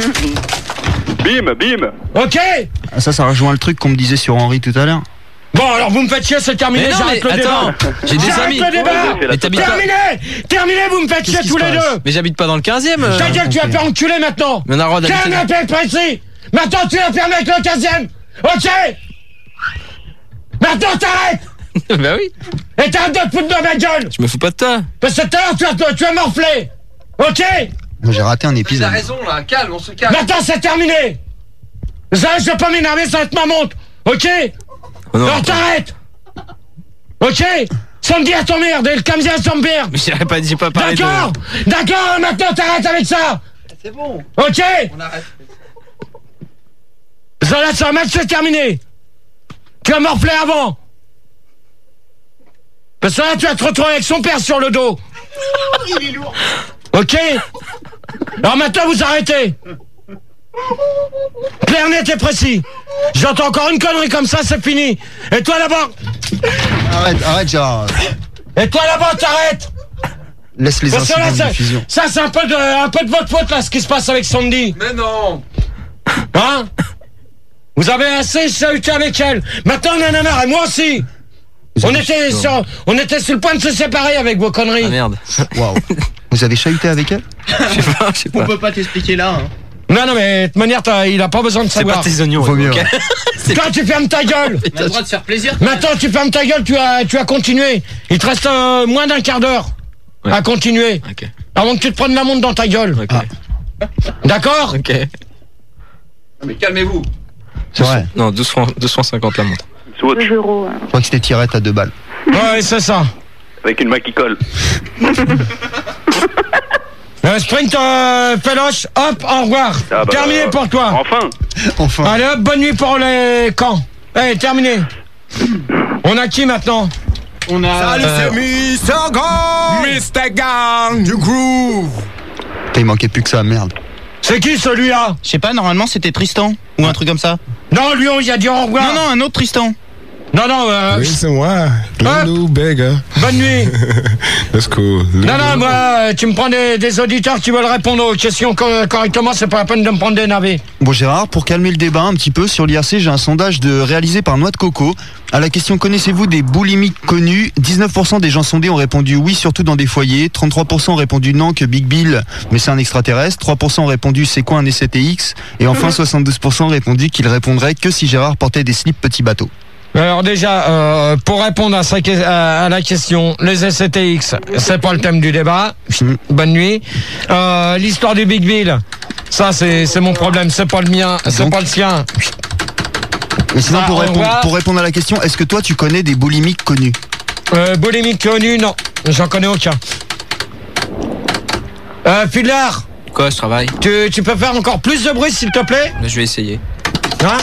S16: Bim, bim.
S2: Ok.
S6: Ah, ça, ça rejoint le truc qu'on me disait sur Henri tout à l'heure.
S2: Bon, alors vous me faites chier, c'est terminé,
S9: Mais non,
S2: j'arrête
S9: mais
S2: le
S9: attends,
S2: débat.
S9: j'ai des
S2: J'arrête
S9: amis.
S2: le débat.
S9: Mais t'habites pas-
S2: Terminé. Terminé, vous me faites chier
S6: qui
S2: tous
S6: se
S2: les
S6: passe
S2: deux.
S9: Mais j'habite pas dans le quinzième. euh.
S2: Ta gueule, tu vas faire enculer maintenant.
S9: Mais on a le droit d'habiter.
S2: Tiens, un appel précis. Maintenant, tu vas faire avec le quinzième. Ok. Maintenant, t'arrêtes.
S9: Bah oui.
S2: Et t'arrêtes de te foutre de ma gueule.
S9: Je me fous pas de toi.
S2: Parce que tout à l'heure, tu as, tu as morflé. Ok.
S6: Moi, j'ai raté un
S10: Il a
S6: épisode.
S10: raison là, calme, on se calme.
S2: Maintenant, c'est terminé. Ça, je vais pas m'énerver, ça va être ma montre. Ok.
S9: Oh non.
S2: Alors, t'arrêtes. Ok. Samedi à ton merde et le quinzième à son merde.
S9: Mais j'ai pas, j'ai pas parlé de.
S2: D'accord. D'accord, maintenant, t'arrêtes avec ça.
S10: C'est bon,
S2: Ok.
S10: on arrête.
S2: Ça, là, ça, match, c'est terminé. Tu as morflé avant. Parce que là, tu vas te retrouver avec son père sur le dos.
S10: Il est lourd.
S2: Ok. Alors maintenant, vous arrêtez. Clair, net et précis. J'entends encore une connerie comme ça, c'est fini. Et toi là-bas.
S6: Arrête, arrête, Gérard.
S2: Et toi là-bas, t'arrêtes.
S6: Laisse les
S2: Parce que là,
S6: incidents de
S2: ça,
S6: diffusion.
S2: ça c'est un peu de, un peu de votre faute là, ce qui se passe avec Sandy.
S10: Mais non.
S2: Hein? Vous avez assez chahuté avec elle. Maintenant, on en a marre, et moi aussi. On était, sur, on était sur le point de se séparer avec vos conneries.
S9: Ah merde.
S6: Waouh. Vous avez chahuté avec elle?
S9: Je sais pas, je sais
S13: On
S9: pas.
S13: peut pas t'expliquer là. Hein.
S2: Non, non, mais de toute manière, t'as- il a pas besoin de
S9: C'est
S2: savoir.
S9: pas tes oignons.
S6: Vaut mieux,
S9: ok.
S6: ouais.
S2: Toi, tu fermes ta gueule.
S13: On a le droit de se faire plaisir.
S2: Maintenant, tu fermes ta gueule, tu as, tu as continué. Il te reste euh, moins d'un quart d'heure
S9: Ouais.
S2: à continuer.
S9: Ok.
S2: Avant que tu te prennes la montre dans ta gueule.
S9: Ok.
S2: D'accord?
S9: Ok.
S10: Mais calmez-vous.
S6: C'est vrai.
S9: Non, deux cent cinquante la montre.
S11: deux euros. hein.
S6: Je crois que c'était tirette à deux balles.
S2: Ouais, c'est ça.
S16: Avec une main qui colle.
S2: Euh, sprint, euh, Féloche, hop, au revoir.
S16: Ah bah,
S2: terminé
S16: euh,
S2: pour toi.
S16: Enfin.
S6: Enfin.
S2: Allez hop, bonne nuit pour les camps. Allez, terminé. On a qui maintenant?
S13: On a.
S18: Salut,
S2: Euh,
S18: c'est mister Gang, mister Gang du Groove.
S6: Putain, il manquait plus que ça, merde.
S2: C'est qui celui-là?
S13: Je sais pas, normalement c'était Tristan. Ou un truc comme ça.
S2: Non, lui, on y a dit au revoir.
S13: Non, non, un autre Tristan.
S2: Non, non, euh,
S18: Oui, c'est moi.
S2: Hein?
S18: Lulu Bega.
S2: bonne nuit.
S18: Let's go.
S2: Non, non, moi, euh, tu me prends des, des auditeurs qui veulent répondre aux questions co- correctement, c'est pas la peine de me prendre des navets.
S6: Bon, Gérard, pour calmer le débat un petit peu sur l'I R C, j'ai un sondage de, réalisé par Noix de Coco. À la question connaissez-vous des boulimiques connus? dix-neuf pour cent des gens sondés ont répondu oui, surtout dans des foyers. trente-trois pour cent ont répondu non, que Big Bill, mais c'est un extraterrestre. trois pour cent ont répondu c'est quoi un S C T X? Et enfin, soixante-douze pour cent ont répondu qu'ils répondraient que si Gérard portait des slips petits bateaux.
S2: Alors déjà, euh, pour répondre à, sa, que- à, à la question, les S C T X, c'est pas le thème du débat. Bonne nuit. Euh, L'histoire du Big Bill, ça c'est c'est mon problème, c'est pas le mien, c'est
S6: Donc-
S2: pas le sien.
S6: Mais sinon,
S2: Ah,
S6: pour,
S2: au
S6: répondre,
S2: revoir.
S6: pour répondre à la question, est-ce que toi tu connais des boulimiques connus?
S2: Euh, boulimique connu, non, j'en connais aucun. Euh, Filard,
S9: Quoi, je travaille?
S2: Tu, tu peux faire encore plus de bruit, s'il te plaît?
S9: Je vais essayer.
S2: Hein?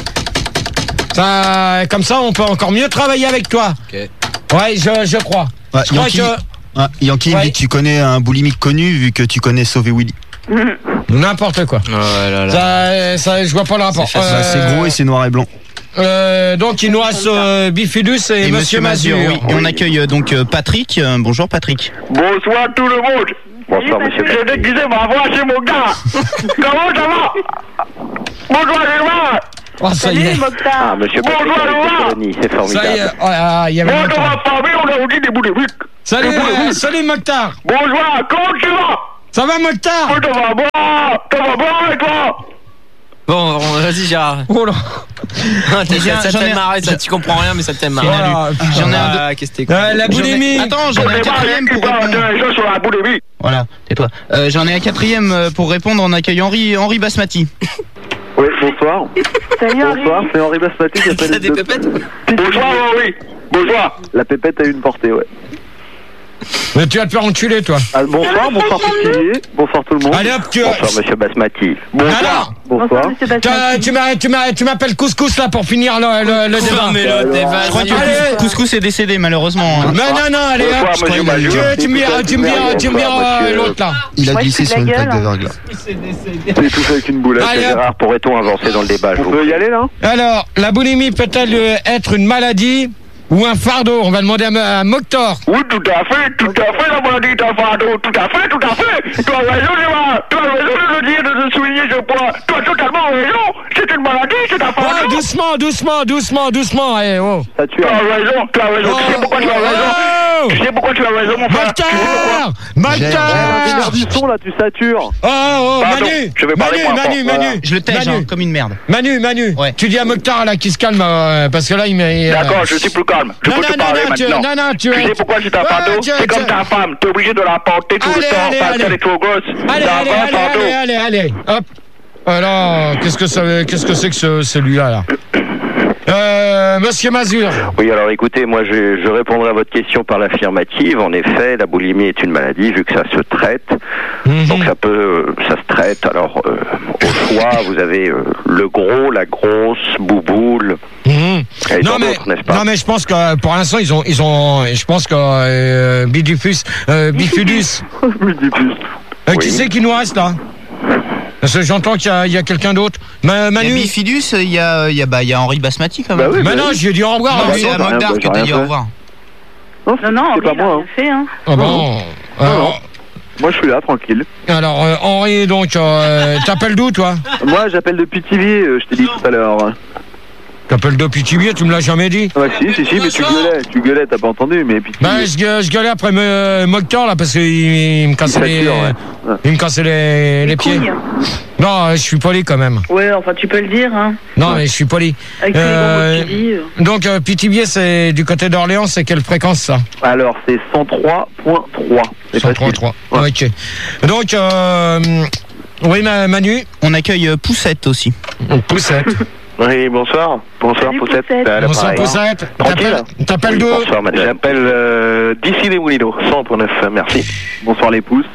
S2: Ça, comme ça, on peut encore mieux travailler avec toi.
S9: Ok.
S2: Ouais, je, je crois.
S6: Ouais,
S2: je
S6: Yankee,
S2: crois que...
S6: ouais, Yankee
S2: Ouais.
S6: dit que tu connais un boulimique connu vu que tu connais Sauvé Willy.
S2: N'importe quoi.
S9: Oh là là.
S2: Ça, ça, je vois pas le rapport.
S6: C'est facile. C'est gros et c'est noir et blanc.
S2: Euh, donc il nous reste euh, Bifidus et,
S13: Et
S2: Monsieur Mazur.
S13: oui. Et on accueille euh, donc euh, Patrick. Euh, bonjour Patrick.
S3: Bonsoir tout le monde. Bonsoir monsieur. J'ai déguisé ma voix chez mon gars. Comment ça va? Bonjour Gilbert.
S2: Oh, ça y est.
S3: Ah, monsieur Patrick avec des colonies, c'est formidable.
S2: Ça y est. Oh, ah, il y avait
S3: Bonjour
S2: Mokhtar.
S3: ma famille, on a dit des boulimiques.
S2: Salut, euh, salut Mokhtar.
S3: Bonjour, comment tu vas?
S2: Ça va Mokhtar?
S3: Oh, ça va bien, ça va bien et toi?
S9: Bon, on- vas-y Gérard.
S2: Oh là.
S9: Ah, t'as-
S13: J'en
S9: ça
S13: ai-
S9: ça te fait marrer, ça, tu comprends rien, mais ça te fait marrer.
S2: Voilà.
S13: J'en ai un
S9: Ah, qu'est-ce que t'es con.
S2: Euh, la
S13: J'en ai-
S2: boulimie.
S13: Attends, j'en ai un quatrième pour répondre.
S3: sur la boulimie.
S13: Voilà, tais-toi. Euh, j'en ai un quatrième euh, pour répondre. On accueille Henri, Henri Basmati.
S4: Oui, bonsoir.
S15: Salut Henri.
S4: Bonsoir, c'est Henri Basmati qui
S9: T'as
S4: appelle.
S9: des
S4: de-
S9: pépettes?
S3: Bonsoir Henri. Bonsoir.
S4: La pépette a une portée, ouais.
S2: Mais tu vas te faire enculer toi.
S4: Ah, bonsoir, bonsoir Pitilier, bonsoir tout le monde.
S2: Allez hop, tu.
S3: Bonsoir monsieur Basmati.
S2: Alors,
S3: Bonsoir.
S4: Bonsoir.
S15: Monsieur
S2: tu,
S15: Basmati.
S2: tu m'as- tu m'as- tu m'appelles Couscous là pour finir le, le, le débat.
S9: mais le débat,
S13: Je crois que
S2: Allez.
S13: Couscous est décédé malheureusement. hein.
S2: Non, non, non, allez
S3: Bonsoir,
S2: hop.
S3: monsieur
S2: Tu,
S3: Mazur.
S2: tu me diras, tu me diras, tu me diras
S3: Bonsoir, monsieur.
S2: l'autre là.
S6: Il a
S15: Moi, je
S6: glissé
S15: fais
S6: sur
S15: de
S6: une
S15: la
S6: plaque de
S15: gueule.
S6: verglas.
S4: C'est tout fait avec une boulette.
S2: Allez, hop.
S3: Gérard, pourrait-on avancer dans le débat? je
S4: On
S3: vous
S4: peut
S3: prie.
S4: y aller là?
S2: Alors, la boulimie peut-elle euh, être une maladie ou un fardeau? On va demander à, à Mokhtar.
S3: Oui, tout à fait, tout à fait, la maladie d'un fardeau, tout à fait, tout à fait. Tu as raison, Gérard, tu as raison de le dire, de le souligner ce point. Tu as totalement raison, c'est une maladie, c'est un
S2: Oh,
S3: fardeau.
S2: doucement, doucement, doucement, doucement. Eh, oh.
S4: Ça tue.
S3: Tu as raison, tu as raison, tu sais pourquoi tu as raison?
S2: Oh.
S3: Tu sais pourquoi tu as raison, mon frère? Tu sais pourquoi?
S2: Mokhtar
S4: Gère
S2: Mokhtar
S4: du son là, tu satures.
S2: Oh, oh,
S3: Pardon,
S2: Manu
S3: je vais parler
S2: Manu,
S3: moi,
S2: Manu,
S3: voilà.
S2: Manu
S13: Je le tège
S2: Manu.
S13: hein, comme une merde.
S2: Manu, Manu,
S13: Ouais.
S2: tu dis à Mokhtar là qu'il se calme euh, parce que là il met. euh,
S3: D'accord, je suis plus calme. Je
S2: Non,
S3: peux
S2: non,
S3: te
S2: non,
S3: parler
S2: non, tu-
S3: maintenant.
S2: non, non, tu-
S3: sais pourquoi c'est un
S2: Ouais,
S3: fardeau?
S2: tu-
S3: C'est comme
S2: tu-
S3: ta femme, t'es obligé de la porter tout
S2: Allez,
S3: le temps
S2: allez,
S3: parce
S2: allez.
S3: qu'elle est trop grosse.
S2: Allez,
S3: C'est un
S2: allez,
S3: vrai
S2: allez,
S3: fardeau.
S2: allez, allez, allez, hop. Alors, qu'est-ce que ça, qu'est-ce que c'est que ce, celui-là là euh, Monsieur Mazur.
S3: Oui, alors écoutez, moi je, je répondrai à votre question par l'affirmative. En effet, la boulimie est une maladie vu que ça se traite.
S2: Mhm.
S3: Donc ça peut, euh, ça se traite. Alors euh, au choix, vous avez euh, le gros, la grosse, bouboule.
S2: Mhm.
S3: Et
S2: Non
S3: tant
S2: mais,
S3: d'autres, n'est-ce pas?
S2: non mais je pense que euh, pour l'instant ils ont, ils ont, je pense que euh, Bidufus, euh, Bifidus. Euh, Qui
S3: Oui.
S2: c'est qui nous reste là? Parce que j'entends qu'il y a, il y a quelqu'un d'autre. Ma-
S13: Il y
S2: Manu.
S13: a Bifidus, il y a, il y a, bah, il y a Henri Basmati quand même.
S4: Bah oui,
S2: Mais non, je lui ai dit au revoir.
S13: Non,
S2: là.
S13: c'est à
S4: bah,
S13: Mokhtar
S4: bah,
S13: que
S4: j'ai
S13: t'as
S4: rien
S13: dit au
S4: fait.
S13: revoir.
S4: Non,
S15: Non, non,
S4: c'est
S15: Henri,
S4: pas
S15: il a
S4: moi.
S15: rien fait, hein.
S2: Ah bon. Alors,
S4: Moi je suis là, tranquille.
S2: alors euh, Henri, donc, euh, t'appelles d'où toi?
S4: Moi j'appelle de Pithiviers, euh, je t'ai dit tout à l'heure.
S2: T'appelles de Pithiviers, tu me l'as jamais dit?
S4: Ouais, si, si, si, mais tu gueulais, tu gueulais, t'as pas entendu, mais Pithiviers.
S2: Bah, je, gue- je gueulais après me, Mokhtar là parce qu'il il me cassait
S4: Il
S2: les,
S4: sature, ouais. Ouais.
S2: il me cassait les, les pieds.
S15: couilles.
S2: Non, euh, je suis poli quand même.
S15: Ouais, enfin, tu peux le dire, hein.
S2: Non, mais je suis poli.
S15: Avec tous les gros
S2: Euh,
S15: mots que tu dis. euh.
S2: donc, euh, Pithiviers, c'est du côté d'Orléans, c'est quelle fréquence ça?
S4: Alors c'est cent trois point trois. C'est
S2: cent trois
S4: facile.
S2: point trois. Ok. Donc, euh, oui, ma- Manu.
S13: On accueille euh, Poussette aussi.
S2: Poussette.
S3: Oui, bonsoir. Bonsoir,
S15: Salut,
S3: Poussette.
S15: Poussette.
S3: À
S2: Bonsoir,
S3: l'appareil.
S2: Poussette.
S3: Tranquille.
S2: T'appelles- T'appelles
S3: Oui,
S2: d'où?
S3: bonsoir, madame. J'appelle euh, d'ici les Moulineaux, cent pour neuf, merci.
S4: Bonsoir les pouces.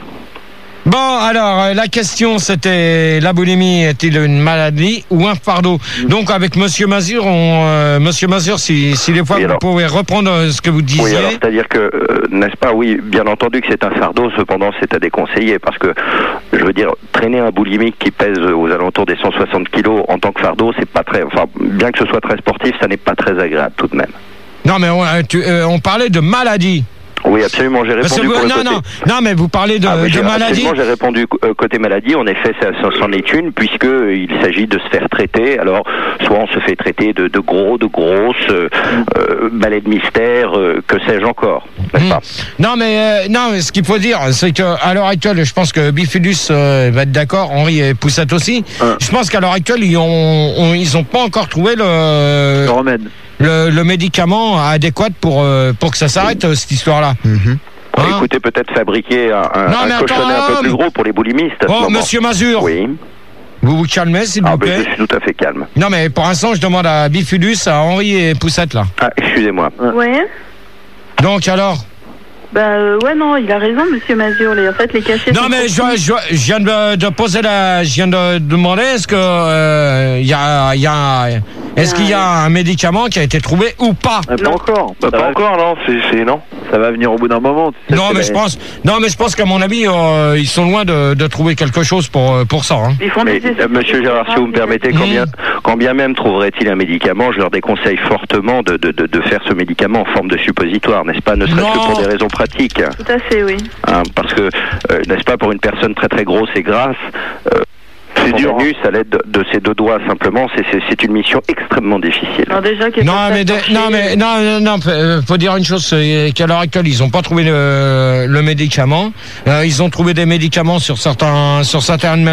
S2: Bon, alors, euh, la question, c'était la boulimie est-il une maladie ou un fardeau? Donc, avec Monsieur Mazur, on, euh, Monsieur Mazur, si, si des fois
S3: Oui,
S2: vous
S3: alors.
S2: pouvez reprendre euh, ce que vous disiez.
S3: Oui, alors c'est-à-dire que, euh, n'est-ce pas, oui, bien entendu que c'est un fardeau, cependant c'est à déconseiller, parce que, je veux dire, traîner un boulimique qui pèse aux alentours des cent soixante kilos en tant que fardeau, c'est pas très, enfin, bien que ce soit très sportif, ça n'est pas très agréable tout de même.
S2: Non, mais on, euh, tu- euh, on parlait de maladie.
S3: Oui, absolument, j'ai
S2: Parce que
S3: répondu
S2: vous-
S3: pour le
S2: non,
S3: côté...
S2: non, non, mais vous parlez de,
S3: Ah oui,
S2: de
S3: j'ai-
S2: maladie.
S3: absolument, j'ai répondu euh, côté maladie. En effet, ça, ça c'en est une, puisque il s'agit de se faire traiter. Alors, soit on se fait traiter de, de gros, de grosses, euh, euh, balais de mystère, euh, que sais-je encore, n'est-ce
S2: Hmm.
S3: pas?
S2: Non, mais euh, non, mais ce qu'il faut dire, c'est qu'à l'heure actuelle, je pense que Bifidus euh, va être d'accord, Henri et Poussette aussi. Je pense qu'à l'heure actuelle, ils ont, ont- ils ont pas encore trouvé le,
S4: Le remède.
S2: le, le médicament adéquat pour euh, pour que ça s'arrête euh, cette histoire-là. Hein?
S3: Écoutez, peut-être fabriquer un, un,
S2: Non, mais
S3: un
S2: attends,
S3: cochonnet un peu
S2: homme.
S3: plus gros pour les boulimistes à ce
S2: Oh,
S3: moment.
S2: Monsieur Mazur.
S3: Oui.
S2: Vous vous calmez, s'il
S3: Ah,
S2: vous
S3: ben,
S2: plaît.
S3: je suis tout à fait calme.
S2: Non, mais pour l'instant, je demande à Bifidus, à Henri et Poussette là.
S3: Ah, excusez-moi.
S15: Ouais.
S2: Donc alors,
S1: Bah euh, ouais non, il a raison Monsieur Mazur. Les, en fait les cachets.
S2: Non mais je, je, je viens de, de poser la, je viens de demander est-ce que il euh, y a, y a, est-ce qu'il y a un médicament qui a été trouvé ou pas?
S4: Ah, pas encore.
S16: Bah, pas va... encore non, c'est, c'est non.
S4: Ça va venir au bout d'un moment. Tu sais
S2: non mais je pense, non mais je pense qu'à mon avis euh, ils sont loin de, de trouver quelque chose pour pour ça. Hein.
S1: Ils font
S3: mais, euh, Monsieur Gérard, si vous me permettez, quand bien, quand bien même trouverait-il un médicament, je leur déconseille fortement de, de, de, de faire ce médicament en forme de suppositoire, n'est-ce pas? Ne serait-ce que pour des raisons pratiques.
S1: Tout à fait, oui.
S3: Hein, parce que, euh, n'est-ce pas, pour une personne très très grosse et grasse, euh, c'est dur. Hein. À l'aide de, de ses deux doigts simplement, c'est, c'est, c'est une mission extrêmement difficile.
S1: Non, déjà,
S2: non, mais de, non, mais non, non, non, faut dire une chose, c'est qu'à l'heure actuelle, ils n'ont pas trouvé le, le médicament. Euh, ils ont trouvé des médicaments sur certains, sur certaines